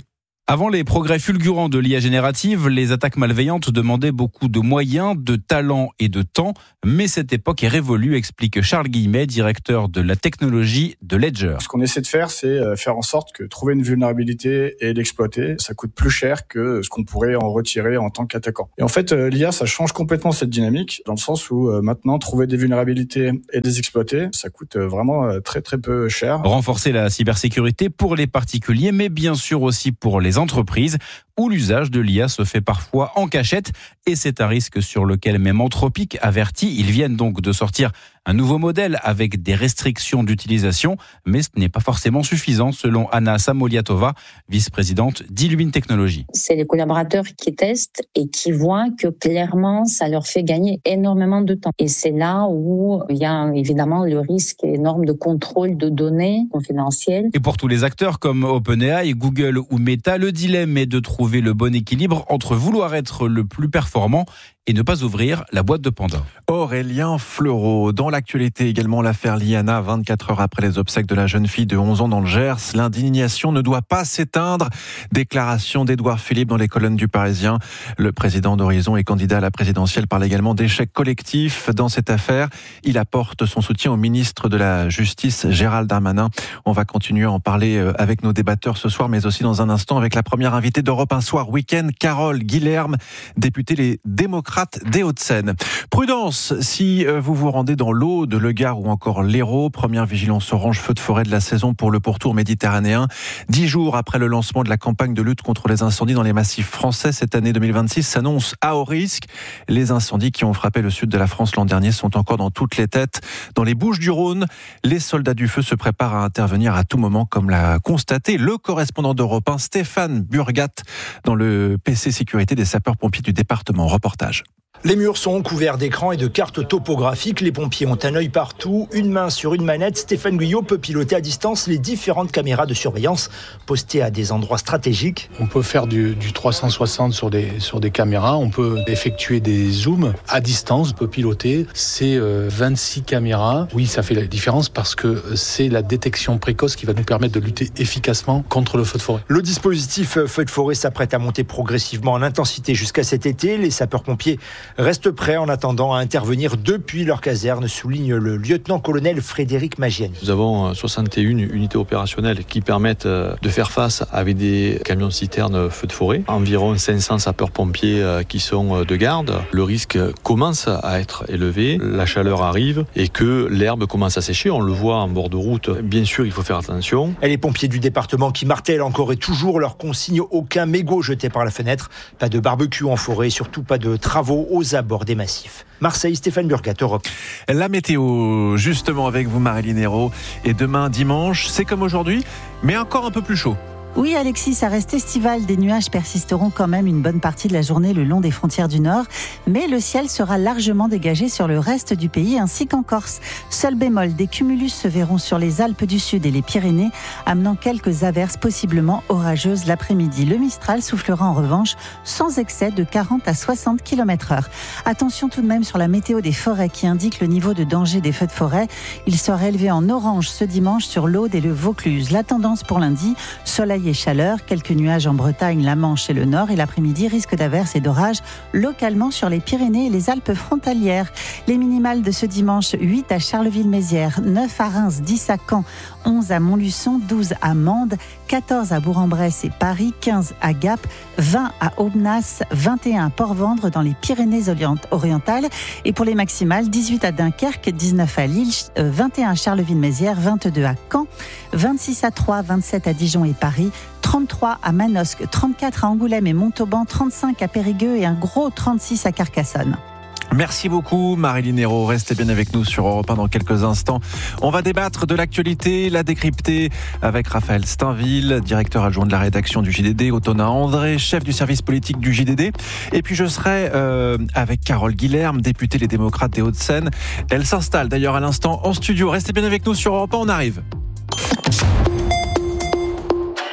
Avant les progrès fulgurants de l'IA générative, les attaques malveillantes demandaient beaucoup de moyens, de talent et de temps. Mais cette époque est révolue, explique Charles Guillemet, directeur de la technologie de Ledger. Ce qu'on essaie de faire, c'est faire en sorte que trouver une vulnérabilité et l'exploiter, ça coûte plus cher que ce qu'on pourrait en retirer en tant qu'attaquant. Et en fait, l'IA, ça change complètement cette dynamique, dans le sens où maintenant, trouver des vulnérabilités et les exploiter, ça coûte vraiment très très peu cher. Renforcer la cybersécurité pour les particuliers, mais bien sûr aussi pour les entreprises, où l'usage de l'IA se fait parfois en cachette, et c'est un risque sur lequel même Anthropic avertit. Ils viennent donc de sortir un nouveau modèle avec des restrictions d'utilisation, mais ce n'est pas forcément suffisant selon Anna Samoliatova, vice-présidente d'Illumine Technologies. C'est les collaborateurs qui testent et qui voient que clairement ça leur fait gagner énormément de temps. Et c'est là où il y a évidemment le risque énorme de contrôle de données confidentielles. Et pour tous les acteurs comme OpenAI, Google ou Meta, le dilemme est de trouver le bon équilibre entre vouloir être le plus performant et ne pas ouvrir la boîte de Pandore. Aurélien Fleureau. Dans l'actualité également, l'affaire Liana, 24 heures après les obsèques de la jeune fille de 11 ans dans le Gers. L'indignation ne doit pas s'éteindre. Déclaration d'Édouard Philippe dans les colonnes du Parisien. Le président d'Horizon et candidat à la présidentielle parle également d'échec collectif dans cette affaire. Il apporte son soutien au ministre de la Justice, Gérald Darmanin. On va continuer à en parler avec nos débatteurs ce soir, mais aussi dans un instant avec la première invitée d'Europe 1 Soir Week-end, Carole Guilherme, députée Les Démocrates des Hauts-de-Seine. Prudence si vous vous rendez dans l'Aude, le Gard ou encore l'Hérault. Première vigilance orange feu de forêt de la saison pour le pourtour méditerranéen. 10 jours après le lancement de la campagne de lutte contre les incendies dans les massifs français, cette année 2026 s'annonce à haut risque. Les incendies qui ont frappé le sud de la France l'an dernier sont encore dans toutes les têtes. Dans les Bouches-du-Rhône, les soldats du feu se préparent à intervenir à tout moment, comme l'a constaté le correspondant d'Europe 1, Stéphane Burgat, dans le PC Sécurité des sapeurs-pompiers du département. Reportage. Les murs sont couverts d'écrans et de cartes topographiques. Les pompiers ont un œil partout, une main sur une manette. Stéphane Guyot peut piloter à distance les différentes caméras de surveillance postées à des endroits stratégiques. On peut faire du 360 sur des caméras. On peut effectuer des zooms à distance. On peut piloter ces 26 caméras. Oui, ça fait la différence parce que c'est la détection précoce qui va nous permettre de lutter efficacement contre le feu de forêt. Le dispositif feu de forêt s'apprête à monter progressivement en intensité jusqu'à cet été. Les sapeurs-pompiers restent prêts en attendant à intervenir depuis leur caserne, souligne le lieutenant-colonel Frédéric Magiani. Nous avons 61 unités opérationnelles qui permettent de faire face avec des camions-citernes feux de forêt. Environ 500 sapeurs-pompiers qui sont de garde. Le risque commence à être élevé, la chaleur arrive et que l'herbe commence à sécher. On le voit en bord de route. Bien sûr, il faut faire attention. Et les pompiers du département qui martèlent encore et toujours leur consigne, aucun mégot jeté par la fenêtre, pas de barbecue en forêt, surtout pas de travaux aux abords des massifs. Marseille, Stéphane Burgat, Europe. La météo, justement avec vous Marilyn Hérault. Et demain dimanche, c'est comme aujourd'hui, mais encore un peu plus chaud. Oui, Alexis, ça reste estival. Des nuages persisteront quand même une bonne partie de la journée le long des frontières du Nord. Mais le ciel sera largement dégagé sur le reste du pays ainsi qu'en Corse. Seul bémol, des cumulus se verront sur les Alpes du Sud et les Pyrénées, amenant quelques averses possiblement orageuses l'après-midi. Le Mistral soufflera en revanche sans excès de 40 à 60 km/h. Attention tout de même sur la météo des forêts qui indique le niveau de danger des feux de forêt. Il sera élevé en orange ce dimanche sur l'Aude et le Vaucluse. La tendance pour lundi, soleil et chaleur, quelques nuages en Bretagne, la Manche et le Nord, et l'après-midi, risque d'averses et d'orages localement sur les Pyrénées et les Alpes frontalières. Les minimales de ce dimanche, 8 à Charleville-Mézières, 9 à Reims, 10 à Caen, 11 à Montluçon, 12 à Mende, 14 à Bourg-en-Bresse et Paris, 15 à Gap, 20 à Aubenas, 21 à Port-Vendre dans les Pyrénées-Orientales. Et pour les maximales, 18 à Dunkerque, 19 à Lille, 21 à Charleville-Mézières, 22 à Caen, 26 à Troyes, 27 à Dijon et Paris, 33 à Manosque, 34 à Angoulême et Montauban, 35 à Périgueux et un gros 36 à Carcassonne. Merci beaucoup Marilyn Hérault, restez bien avec nous sur Europe 1 dans quelques instants. On va débattre de l'actualité, la décrypter avec Raphaël Steinville, directeur adjoint de la rédaction du JDD, Ottona André, chef du service politique du JDD. Et puis je serai avec Carole Guilherme, députée Les Démocrates des Hauts-de-Seine. Elle s'installe d'ailleurs à l'instant en studio. Restez bien avec nous sur Europe 1, on arrive. Allez, on fait un selfie ?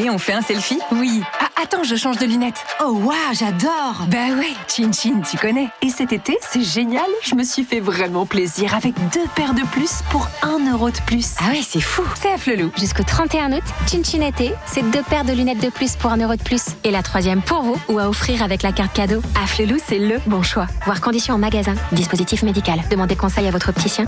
Oui. Ah, Attends, je change de lunettes. Oh waouh, j'adore. Bah ouais, Chin Chin, tu connais. Et cet été, c'est génial. Je me suis fait vraiment plaisir avec 2 paires de plus pour 1 euro de plus. Ah ouais, c'est fou. C'est à Flelou. Jusqu'au 31 août, Chin Chin été, c'est 2 paires de lunettes de plus pour 1 euro de plus. Et la 3e pour vous ou à offrir avec la carte cadeau. À Flelou, c'est le bon choix. Voir conditions en magasin. Dispositif médical. Demandez conseil à votre opticien.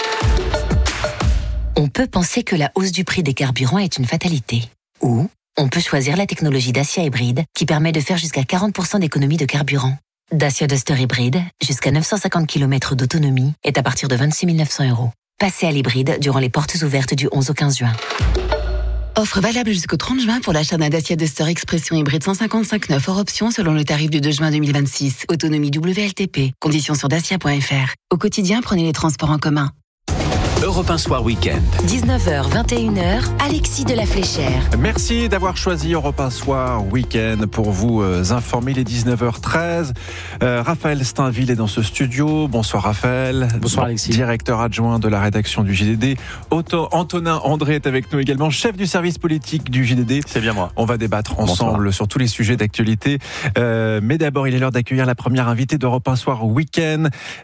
On peut penser que la hausse du prix des carburants est une fatalité. Ou on peut choisir la technologie Dacia hybride qui permet de faire jusqu'à 40% d'économie de carburant. Dacia Duster hybride, jusqu'à 950 km d'autonomie, est à partir de 26 900 €. Passez à l'hybride durant les portes ouvertes du 11 au 15 juin. Offre valable jusqu'au 30 juin pour l'achat d'un Dacia Duster Expression hybride 155 hors option selon le tarif du 2 juin 2026. Autonomie WLTP. Conditions sur dacia.fr. Au quotidien, prenez les transports en commun. Europe 1 Soir Week-end. 19h, 21h, Alexis de la Fléchère. Merci d'avoir choisi Europe 1 Soir Week-end pour vous informer. Les 19h13. Raphaël Steinville est dans ce studio. Bonsoir Raphaël. Bonsoir Alexis. Directeur adjoint de la rédaction du JDD. Antonin André est avec nous également, chef du service politique du JDD. C'est bien moi. On va débattre ensemble sur tous les sujets d'actualité. Mais d'abord, il est l'heure d'accueillir la première invitée d'Europe 1 Soir Week-end.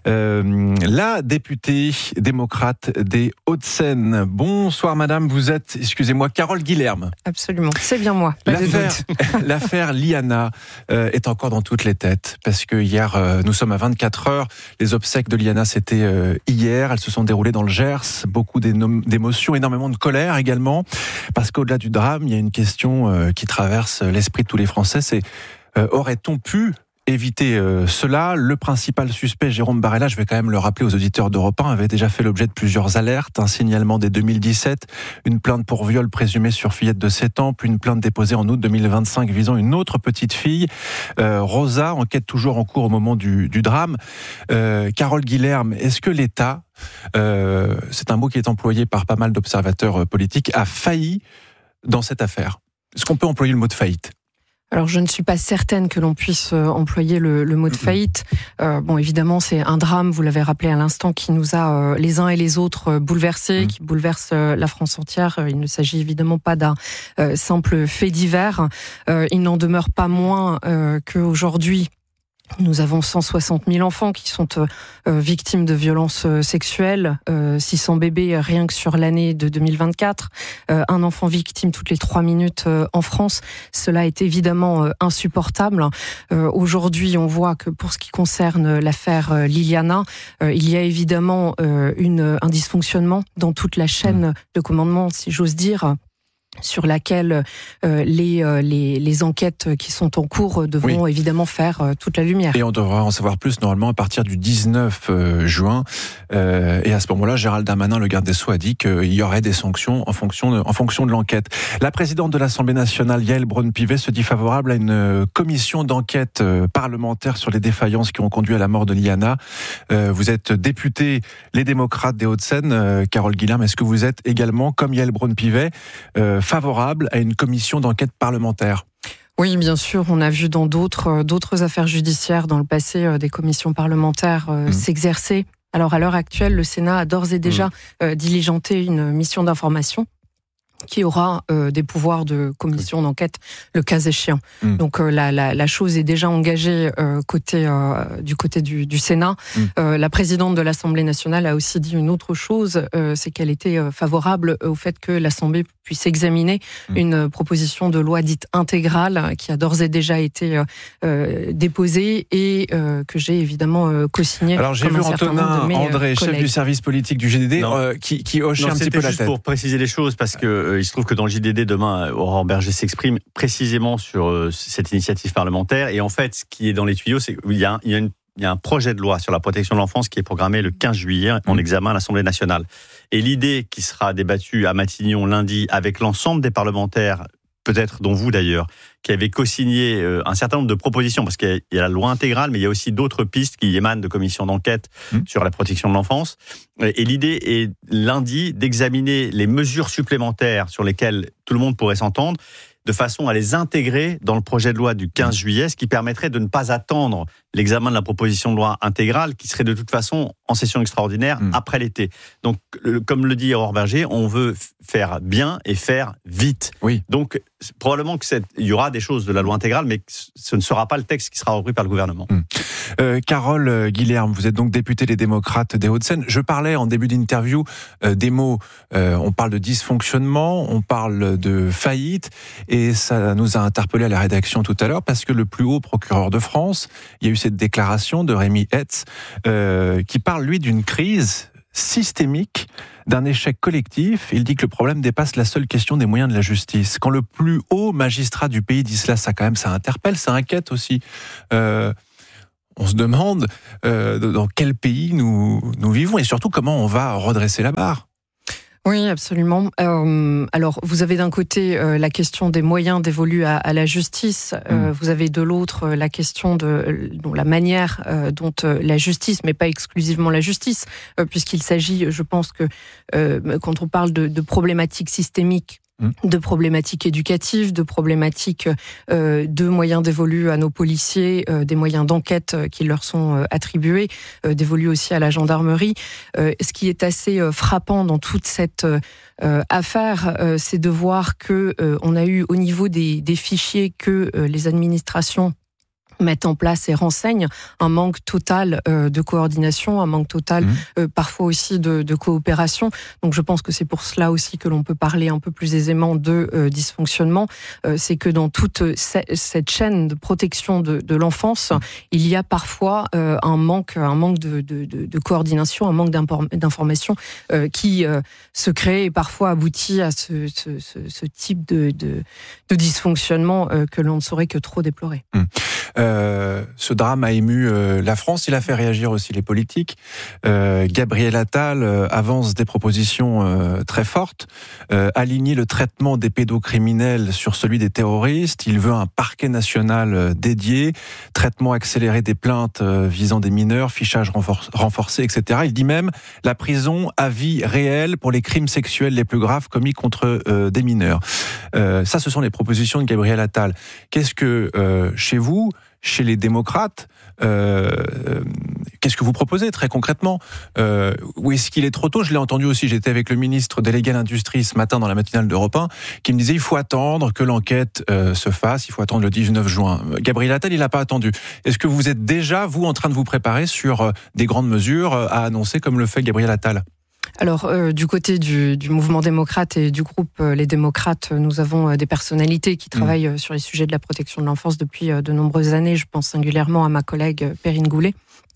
La députée démocrate des Hauts-de-Seine. Bonsoir madame, vous êtes, excusez-moi, Carole Guilherme. Absolument, c'est bien moi. L'affaire Liana est encore dans toutes les têtes, parce que hier, nous sommes à 24 heures, les obsèques de Liana c'était hier, elles se sont déroulées dans le Gers, beaucoup d'émotions, énormément de colère également, parce qu'au-delà du drame, il y a une question qui traverse l'esprit de tous les Français, c'est aurait-on pu éviter cela? Le principal suspect, Jérôme Barella, je vais quand même le rappeler aux auditeurs d'Europe 1, avait déjà fait l'objet de plusieurs alertes, un signalement dès 2017, une plainte pour viol présumé sur fillette de 7 ans, puis une plainte déposée en août 2025 visant une autre petite fille, Rosa, enquête toujours en cours au moment du drame. Carole Guilherme, est-ce que l'État, c'est un mot qui est employé par pas mal d'observateurs politiques, a failli dans cette affaire? Est-ce qu'on peut employer le mot de faillite? Alors, je ne suis pas certaine que l'on puisse employer le mot de faillite. Bon, évidemment, c'est un drame, vous l'avez rappelé à l'instant, qui nous a les uns et les autres bouleversés, qui bouleverse la France entière. Il ne s'agit évidemment pas d'un simple fait divers. Il n'en demeure pas moins qu'aujourd'hui, nous avons 160 000 enfants qui sont victimes de violences sexuelles, 600 bébés rien que sur l'année de 2024, un enfant victime toutes les 3 minutes en France. Cela est évidemment insupportable. Aujourd'hui, on voit que pour ce qui concerne l'affaire Liliana, il y a évidemment un dysfonctionnement dans toute la chaîne de commandement, si j'ose dire, sur laquelle les enquêtes qui sont en cours devront évidemment faire toute la lumière. Et on devra en savoir plus normalement à partir du 19 juin. Et à ce moment-là, Gérald Darmanin, le garde des Sceaux, a dit qu'il y aurait des sanctions en fonction de l'enquête. La présidente de l'Assemblée nationale, Yaël Braun-Pivet, se dit favorable à une commission d'enquête parlementaire sur les défaillances qui ont conduit à la mort de Liana. Vous êtes députée Les Démocrates des Hauts-de-Seine. Carole Guilherme, est-ce que vous êtes également, comme Yaël Braun-Pivet, favorable à une commission d'enquête parlementaire? Oui, bien sûr. On a vu dans d'autres affaires judiciaires dans le passé des commissions parlementaires s'exercer. Alors, à l'heure actuelle, le Sénat a d'ores et déjà diligenté une mission d'information qui aura des pouvoirs de commission d'enquête le cas échéant. Donc la chose est déjà engagée du côté du Sénat. La présidente de l'Assemblée nationale a aussi dit une autre chose, c'est qu'elle était favorable au fait que l'Assemblée puisse examiner une proposition de loi dite intégrale qui a d'ores et déjà été déposée et que j'ai évidemment co-signée. Alors j'ai vu Antonin André, chef du service politique du JDD, qui hochait un petit peu la tête. Juste pour préciser les choses, parce que il se trouve que dans le JDD, demain, Aurore Berger s'exprime précisément sur cette initiative parlementaire. Et en fait, ce qui est dans les tuyaux, c'est qu'il y a un projet de loi sur la protection de l'enfance qui est programmé le 15 juillet en examen à l'Assemblée nationale. Et l'idée qui sera débattue à Matignon lundi avec l'ensemble des parlementaires, peut-être dont vous d'ailleurs, qui avez co-signé un certain nombre de propositions, parce qu'il y a la loi intégrale, mais il y a aussi d'autres pistes qui émanent de commissions d'enquête sur la protection de l'enfance. Et l'idée est lundi d'examiner les mesures supplémentaires sur lesquelles tout le monde pourrait s'entendre, de façon à les intégrer dans le projet de loi du 15 juillet, ce qui permettrait de ne pas attendre l'examen de la proposition de loi intégrale qui serait de toute façon en session extraordinaire après l'été. Donc, comme le dit Aurore Bergé, on veut faire bien et faire vite. Oui. Donc, probablement qu'il y aura des choses de la loi intégrale, mais ce ne sera pas le texte qui sera repris par le gouvernement. Carole Guilherme, vous êtes donc députée des démocrates des Hauts-de-Seine. Je parlais en début d'interview des mots. On parle de dysfonctionnement, on parle de faillite, et ça nous a interpellé à la rédaction tout à l'heure parce que le plus haut procureur de France, il y a eu cette déclaration de Rémi Hetz qui parle, lui, d'une crise systémique, d'un échec collectif. Il dit que le problème dépasse la seule question des moyens de la justice. Quand le plus haut magistrat du pays dit cela, ça interpelle, ça inquiète aussi. On se demande dans quel pays nous vivons et surtout comment on va redresser la barre. Oui, absolument. Alors, vous avez d'un côté la question des moyens dévolus à la justice. Vous avez de l'autre la question de la manière dont la justice, mais pas exclusivement la justice, puisqu'il s'agit, je pense que quand on parle de problématiques systémiques, de problématiques éducatives, de problématiques de moyens dévolus à nos policiers, des moyens d'enquête qui leur sont attribués, dévolus aussi à la gendarmerie. Ce qui est assez frappant dans toute cette affaire, c'est de voir que on a eu au niveau des fichiers que les administrations mettent en place et renseignent un manque total de coordination, un manque total parfois aussi de coopération. Donc je pense que c'est pour cela aussi que l'on peut parler un peu plus aisément de dysfonctionnement. C'est que dans toute cette chaîne de protection de l'enfance, il y a parfois un manque de coordination, un manque d'information qui se crée et parfois aboutit à ce type de dysfonctionnement que l'on ne saurait que trop déplorer. Ce drame a ému la France, il a fait réagir aussi les politiques. Gabriel Attal avance des propositions très fortes. Aligner le traitement des pédocriminels sur celui des terroristes. Il veut un parquet national dédié, traitement accéléré des plaintes visant des mineurs, fichage renforcé, etc. Il dit même la prison à vie réelle pour les crimes sexuels les plus graves commis contre des mineurs. Ça, ce sont les propositions de Gabriel Attal. Qu'est-ce que, chez vous, chez les démocrates, qu'est-ce que vous proposez très concrètement ? Ou est-ce qu'il est trop tôt ? Je l'ai entendu aussi, j'étais avec le ministre délégué à l'Industrie ce matin dans la matinale d'Europe 1, qui me disait il faut attendre que l'enquête se fasse, il faut attendre le 19 juin. Gabriel Attal, il n'a pas attendu. Est-ce que vous êtes déjà, vous, en train de vous préparer sur des grandes mesures à annoncer comme le fait Gabriel Attal ? Alors, du côté du mouvement démocrate et du groupe Les Démocrates, nous avons des personnalités qui travaillent sur les sujets de la protection de l'enfance depuis de nombreuses années. Je pense singulièrement à ma collègue Perrine Goulet.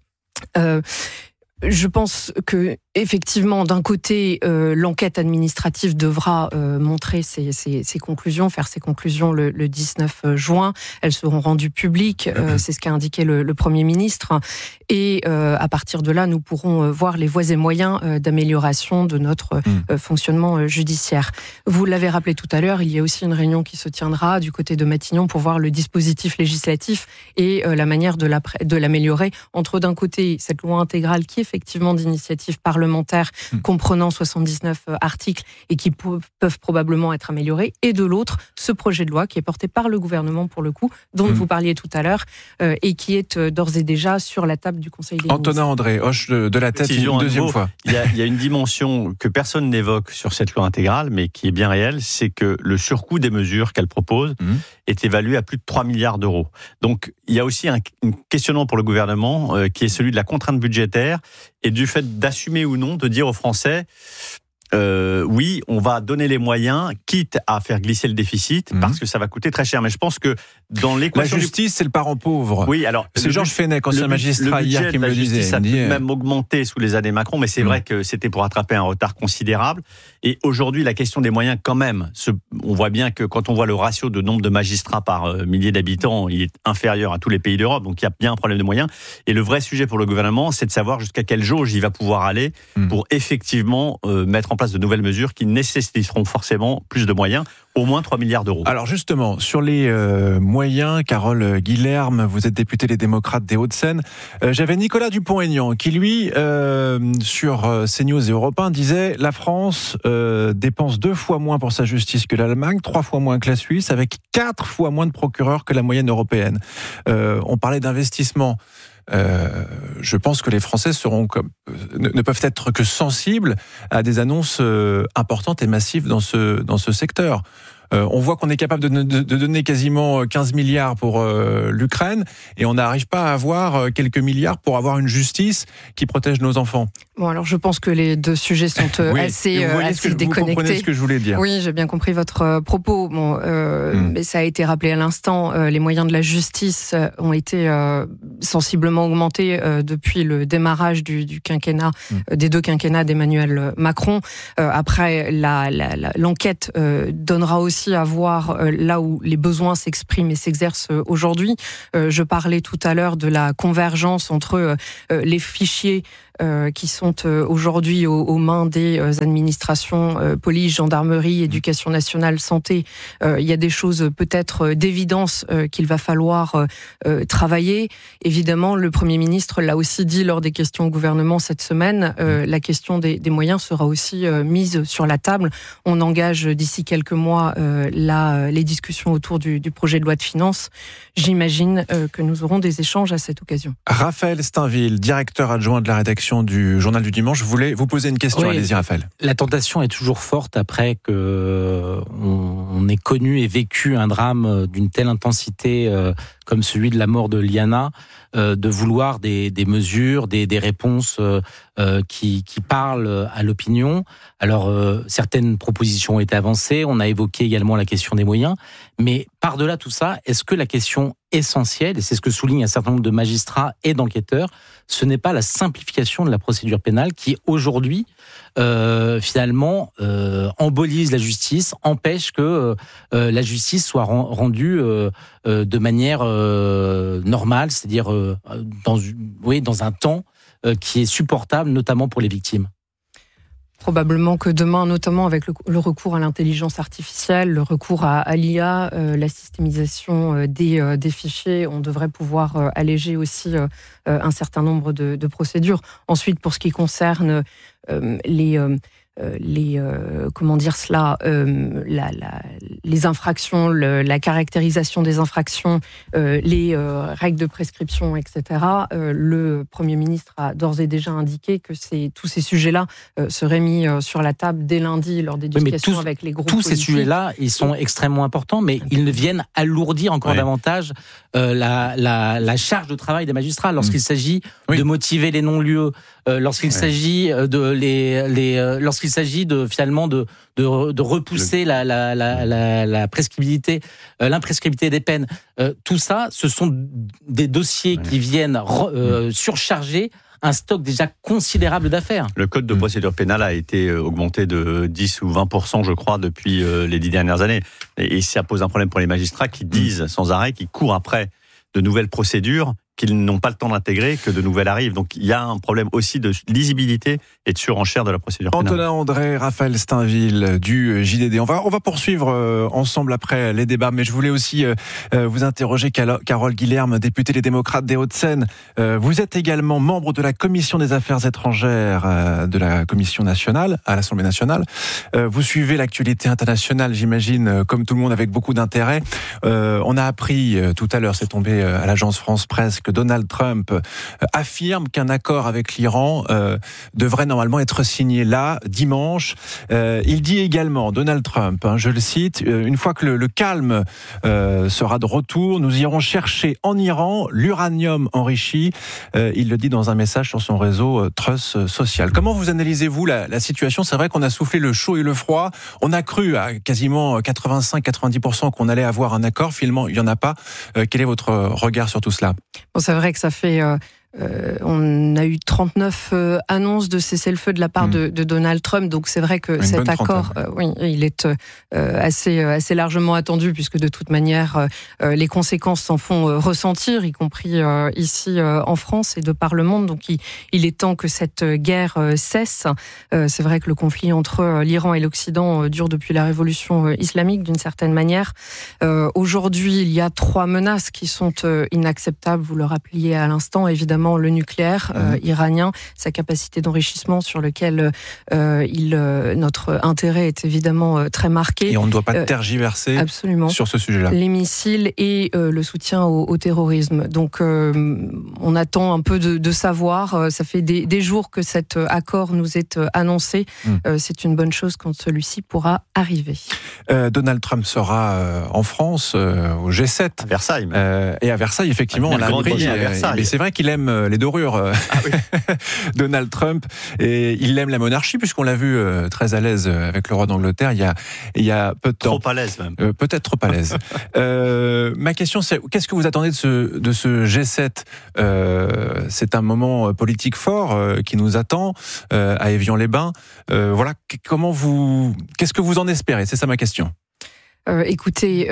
Je pense que effectivement, d'un côté, l'enquête administrative devra montrer ses conclusions, faire ses conclusions le 19 juin. Elles seront rendues publiques, c'est ce qu'a indiqué le Premier ministre. Et à partir de là, nous pourrons voir les voies et moyens d'amélioration de notre fonctionnement judiciaire. Vous l'avez rappelé tout à l'heure, il y a aussi une réunion qui se tiendra du côté de Matignon pour voir le dispositif législatif et la manière de l'améliorer. Entre d'un côté, cette loi intégrale qui est effectivement d'initiative parlementaire, comprenant 79 articles et qui peuvent probablement être améliorés, et de l'autre, ce projet de loi qui est porté par le gouvernement pour le coup, dont vous parliez tout à l'heure, et qui est d'ores et déjà sur la table du Conseil des ministres. Antonin André hoche de la tête une deuxième fois. Il y a une dimension que personne n'évoque sur cette loi intégrale, mais qui est bien réelle, c'est que le surcoût des mesures qu'elle propose est évalué à plus de 3 milliards d'euros. Donc il y a aussi un questionnement pour le gouvernement qui est celui de la contrainte budgétaire et du fait d'assumer ou non de dire aux Français oui, on va donner les moyens, quitte à faire glisser le déficit, parce que ça va coûter très cher. Mais je pense que dans l'équation... La justice, c'est le parent pauvre. Oui, alors... C'est Georges Fenech, ancien magistrat, hier, qui me le disait. La justice a même augmenté sous les années Macron, mais c'est vrai que c'était pour rattraper un retard considérable. Et aujourd'hui, la question des moyens, quand même, on voit bien que quand on voit le ratio de nombre de magistrats par millier d'habitants, il est inférieur à tous les pays d'Europe, donc il y a bien un problème de moyens. Et le vrai sujet pour le gouvernement, c'est de savoir jusqu'à quelle jauge il va pouvoir aller pour effectivement mettre en place de nouvelles mesures qui nécessiteront forcément plus de moyens, au moins 3 milliards d'euros. Alors justement, sur les moyens, Carole Guilherme, vous êtes députée Les Démocrates des Hauts-de-Seine. J'avais Nicolas Dupont-Aignan qui, lui, sur CNews et Europe 1, disait « La France dépense 2 fois moins pour sa justice que l'Allemagne, 3 fois moins que la Suisse, avec 4 fois moins de procureurs que la moyenne européenne. » On parlait d'investissement. je pense que les Français ne peuvent être que sensibles à des annonces importantes et massives dans ce secteur. On voit qu'on est capable de donner quasiment 15 milliards pour l'Ukraine et on n'arrive pas à avoir quelques milliards pour avoir une justice qui protège nos enfants. Bon, alors je pense que les deux sujets sont assez déconnectés. Vous comprenez ce que je voulais dire. Oui, j'ai bien compris votre propos. Bon, mais ça a été rappelé à l'instant, les moyens de la justice ont été sensiblement augmentés depuis le démarrage du quinquennat, des deux quinquennats d'Emmanuel Macron. Après, l'enquête donnera aussi à voir là où les besoins s'expriment et s'exercent aujourd'hui. Je parlais tout à l'heure de la convergence entre les fichiers qui sont aujourd'hui aux mains des administrations police, gendarmerie, éducation nationale, santé. Il y a des choses peut-être d'évidence qu'il va falloir travailler. Évidemment, le Premier ministre l'a aussi dit lors des questions au gouvernement cette semaine, la question des moyens sera aussi mise sur la table. On engage d'ici quelques mois les discussions autour du projet de loi de finances. J'imagine que nous aurons des échanges à cette occasion. Raphaël Steinville, directeur adjoint de la rédaction du Journal du Dimanche, je voulais vous poser une question. Oui, allez-y Raphaël. La tentation est toujours forte après qu'on ait connu et vécu un drame d'une telle intensité comme celui de la mort de Liana, de vouloir des mesures, des réponses qui parlent à l'opinion. Alors, certaines propositions ont été avancées, on a évoqué également la question des moyens, mais par-delà tout ça, est-ce que la question essentielle, et c'est ce que souligne un certain nombre de magistrats et d'enquêteurs, ce n'est pas la simplification de la procédure pénale qui, aujourd'hui, finalement, embolise la justice, empêche que la justice soit rendue de manière normale, c'est-à-dire dans un temps qui est supportable, notamment pour les victimes. Probablement que demain, notamment avec le recours à l'intelligence artificielle, le recours à l'IA, la systémisation des fichiers, on devrait pouvoir alléger aussi un certain nombre de procédures. Ensuite, pour ce qui concerne les infractions, la caractérisation des infractions, les règles de prescription, etc. Le Premier ministre a d'ores et déjà indiqué que tous ces sujets-là seraient mis sur la table dès lundi lors des discussions avec les groupes tous politiques. Ces sujets-là, ils sont extrêmement importants, mais ils ne viennent alourdir encore davantage la charge de travail des magistrats lorsqu'il s'agit de motiver les non-lieux, lorsqu'il s'agit lorsqu'il s'agit de repousser la prescriptibilité, l'imprescriptibilité des peines. Tout ça, ce sont des dossiers qui viennent surcharger un stock déjà considérable d'affaires. Le code de procédure pénale a été augmenté de 10 ou 20%, je crois, depuis les 10 dernières années. Et ça pose un problème pour les magistrats qui disent sans arrêt, qui courent après de nouvelles procédures qu'ils n'ont pas le temps d'intégrer, que de nouvelles arrivent. Donc il y a un problème aussi de lisibilité et de surenchère de la procédure pénale. Antonin André, Raphaël Steinville du JDD. On va poursuivre ensemble après les débats, mais je voulais aussi vous interroger, Carole Guilherme, députée des démocrates des Hauts-de-Seine. Vous êtes également membre de la Commission des Affaires étrangères de la Commission nationale, à l'Assemblée nationale. Vous suivez l'actualité internationale, j'imagine, comme tout le monde, avec beaucoup d'intérêt. On a appris tout à l'heure, c'est tombé à l'agence France Presse, que Donald Trump affirme qu'un accord avec l'Iran devrait normalement être signé là, dimanche. Il dit également, Donald Trump, je le cite, une fois que le calme sera de retour, nous irons chercher en Iran l'uranium enrichi. Il le dit dans un message sur son réseau Truth Social. Comment vous analysez-vous la situation ? C'est vrai qu'on a soufflé le chaud et le froid. On a cru à quasiment 85-90% qu'on allait avoir un accord. Finalement, il n'y en a pas. Quel est votre regard sur tout cela ? Bon, c'est vrai que ça fait... on a eu 39 annonces de cessez-le-feu de la part de Donald Trump, donc c'est vrai que cet accord, il est assez largement attendu, puisque de toute manière, les conséquences s'en font ressentir, y compris ici en France et de par le monde. Donc il est temps que cette guerre cesse. C'est vrai que le conflit entre l'Iran et l'Occident dure depuis la révolution islamique, d'une certaine manière. Aujourd'hui, il y a 3 menaces qui sont inacceptables, vous le rappeliez à l'instant, évidemment. évidemment le nucléaire iranien, sa capacité d'enrichissement sur lequel notre intérêt est évidemment très marqué. Et on ne doit pas tergiverser sur ce sujet-là. Les missiles et le soutien au terrorisme. Donc on attend un peu de savoir. Ça fait des jours que cet accord nous est annoncé. C'est une bonne chose quand celui-ci pourra arriver. Donald Trump sera en France, au G7. À Versailles. Et à Versailles, effectivement, on l'a appris. Mais c'est vrai qu'il aime les dorures, Donald Trump. Et il aime la monarchie, puisqu'on l'a vu très à l'aise avec le roi d'Angleterre il y a peu de temps. Trop à l'aise, même. Peut-être trop à l'aise. Ma question, c'est qu'est-ce que vous attendez de ce G7 ? C'est un moment politique fort qui nous attend à Évian-les-Bains. Voilà, qu'est-ce que vous en espérez ? C'est ça ma question. Écoutez,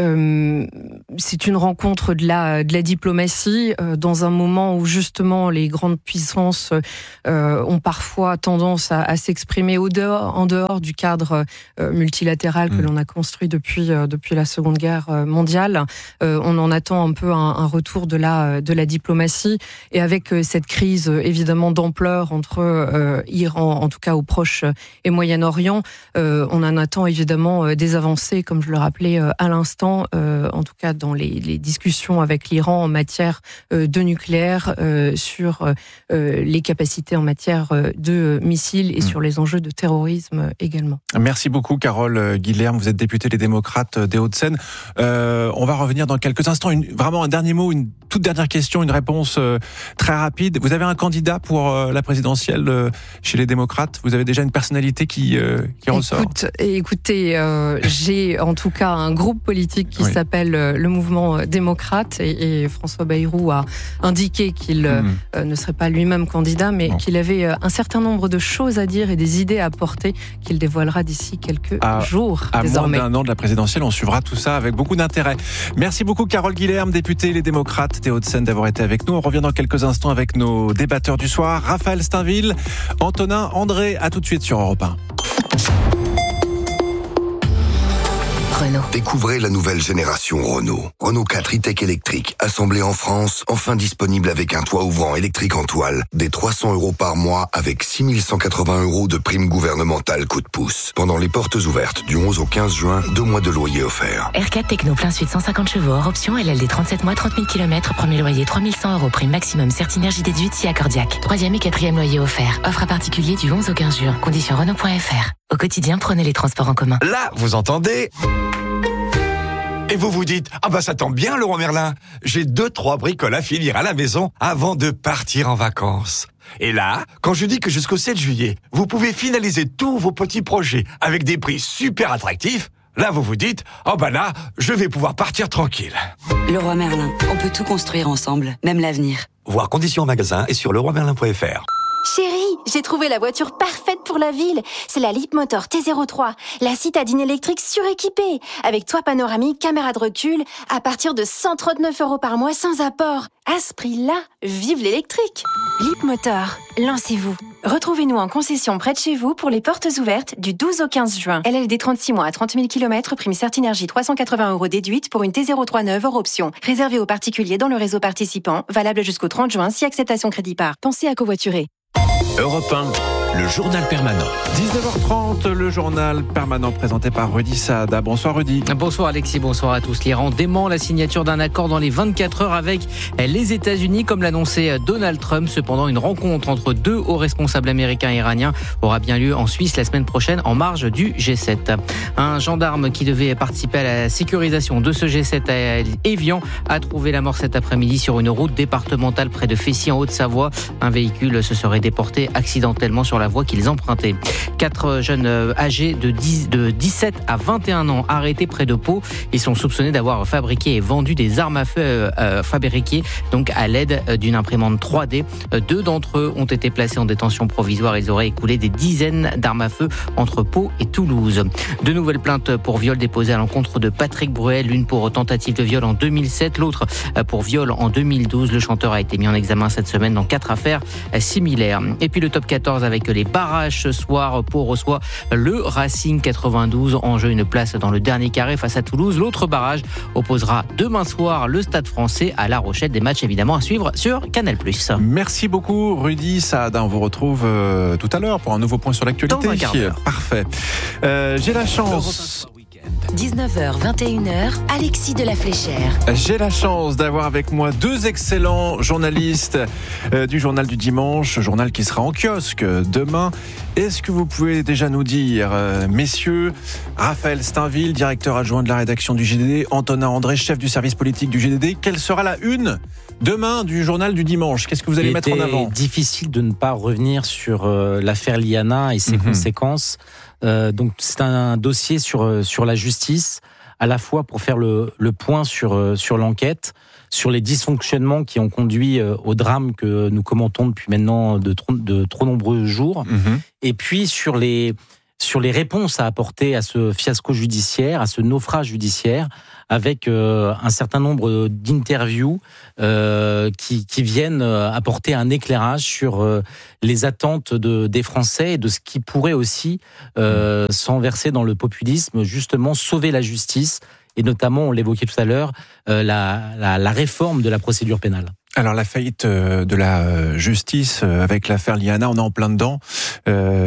c'est une rencontre de la diplomatie dans un moment où justement les grandes puissances ont parfois tendance à s'exprimer en dehors du cadre multilatéral que l'on a construit depuis la Seconde Guerre mondiale. On en attend un peu un retour de la diplomatie, et avec cette crise évidemment d'ampleur entre Iran, en tout cas au Proche et Moyen-Orient, on en attend évidemment des avancées, comme je le rappelais à l'instant, en tout cas dans les discussions avec l'Iran en matière de nucléaire, sur les capacités en matière de missiles et sur les enjeux de terrorisme également. Merci beaucoup Carole Guilherme, vous êtes députée Les Démocrates des Hauts-de-Seine. On va revenir dans quelques instants. Vraiment un dernier mot, une toute dernière question, une réponse très rapide. Vous avez un candidat pour la présidentielle chez les Démocrates ? Vous avez déjà une personnalité qui ressort ? Écoutez, j'ai en tout cas un groupe politique qui s'appelle le Mouvement démocrate, et François Bayrou a indiqué qu'il ne serait pas lui-même candidat, mais qu'il avait un certain nombre de choses à dire et des idées à apporter qu'il dévoilera d'ici quelques jours. À désormais. moins d'un an de la présidentielle, on suivra tout ça avec beaucoup d'intérêt. Merci beaucoup Carole Guilherme, députée Les Démocrates des Hauts-de-Seine, d'avoir été avec nous. On revient dans quelques instants avec nos débatteurs du soir, Raphaël Steinville, Antonin André. À tout de suite sur Europe 1. Renault. Découvrez la nouvelle génération Renault. Renault 4 e-tech électrique, assemblé en France, enfin disponible avec un toit ouvrant électrique en toile, des 300 € par mois avec 6 180 € de prime gouvernementale coup de pouce. Pendant les portes ouvertes du 11 au 15 juin, 2 mois de loyer offerts. R4 Techno plein suite 150 chevaux hors option, LLD 37 mois, 30 000 km, premier loyer 3 100 €, prime maximum Certinergie déduite si accordiaque. 3e et 4e loyer offert. Offre à particulier du 11 au 15 juin. Conditions Renault.fr. Au quotidien, prenez les transports en commun. Là, vous entendez ? Et vous vous dites, ça tombe bien Leroy Merlin, j'ai 2-3 bricoles à finir à la maison avant de partir en vacances. Et là, quand je dis que jusqu'au 7 juillet, vous pouvez finaliser tous vos petits projets avec des prix super attractifs, là vous vous dites, là, je vais pouvoir partir tranquille. Leroy Merlin, on peut tout construire ensemble, même l'avenir. Voir conditions en magasin et sur leroymerlin.fr. Chérie, j'ai trouvé la voiture parfaite pour la ville. C'est la Leapmotor T03, la citadine électrique suréquipée, avec toit panoramique, caméra de recul, à partir de 139 € par mois sans apport. À ce prix-là, vive l'électrique. Leapmotor, lancez-vous. Retrouvez-nous en concession près de chez vous pour les portes ouvertes du 12 au 15 juin. LLD 36 mois à 30 000 km, prime Certinergie 380 € déduite pour une T03 neuve hors option. Réservé aux particuliers dans le réseau participant, valable jusqu'au 30 juin si acceptation crédit par. Pensez à covoiturer. Europe 1, le journal permanent. 19h30, le journal permanent présenté par Rudy Saada. Bonsoir Rudy. Bonsoir Alexis, bonsoir à tous. L'Iran dément la signature d'un accord dans les 24 heures avec les États-Unis, comme l'annonçait Donald Trump. Cependant, une rencontre entre deux hauts responsables américains et iraniens aura bien lieu en Suisse la semaine prochaine, en marge du G7. Un gendarme qui devait participer à la sécurisation de ce G7 à Évian a trouvé la mort cet après-midi sur une route départementale près de Fessy en Haute-Savoie. Un véhicule se serait déporté accidentellement sur la voie qu'ils empruntaient. 4 jeunes âgés de 17 à 21 ans arrêtés près de Pau. Ils sont soupçonnés d'avoir fabriqué et vendu des armes à feu fabriquées donc à l'aide d'une imprimante 3D. 2 d'entre eux ont été placés en détention provisoire. Ils auraient écoulé des dizaines d'armes à feu entre Pau et Toulouse. 2 nouvelles plaintes pour viol déposées à l'encontre de Patrick Bruel, l'une pour tentative de viol en 2007, l'autre pour viol en 2012. Le chanteur a été mis en examen cette semaine dans 4 affaires similaires. Et puis le top 14 avec que les barrages ce soir. Pau reçoit le Racing 92. En jeu, une place dans le dernier carré face à Toulouse. L'autre barrage opposera demain soir le Stade Français à La Rochelle. Des matchs évidemment à suivre sur Canal+. Merci beaucoup Rudy Saad. On vous retrouve tout à l'heure pour un nouveau point sur l'actualité. Dans un quart d'heure. Parfait. J'ai la chance. 19h, 21h, Alexis de la Fléchère. J'ai la chance d'avoir avec moi deux excellents journalistes du Journal du Dimanche, journal qui sera en kiosque demain. Est-ce que vous pouvez déjà nous dire, messieurs, Raphaël Steinville, directeur adjoint de la rédaction du GDD, Antonin André, chef du service politique du GDD, quelle sera la une demain du Journal du Dimanche? Qu'est-ce que vous allez mettre en avant? Il était difficile de ne pas revenir sur l'affaire Liana et ses conséquences. Donc c'est un dossier sur la justice, à la fois pour faire le point sur l'enquête, sur les dysfonctionnements qui ont conduit au drame que nous commentons depuis maintenant de trop nombreux jours, et puis sur les réponses à apporter à ce fiasco judiciaire, à ce naufrage judiciaire, avec un certain nombre d'interviews qui viennent apporter un éclairage sur les attentes des Français et de ce qui pourrait aussi, sans verser dans le populisme, justement sauver la justice, et notamment, on l'évoquait tout à l'heure, la réforme de la procédure pénale. Alors la faillite de la justice avec l'affaire Liana, on est en plein dedans.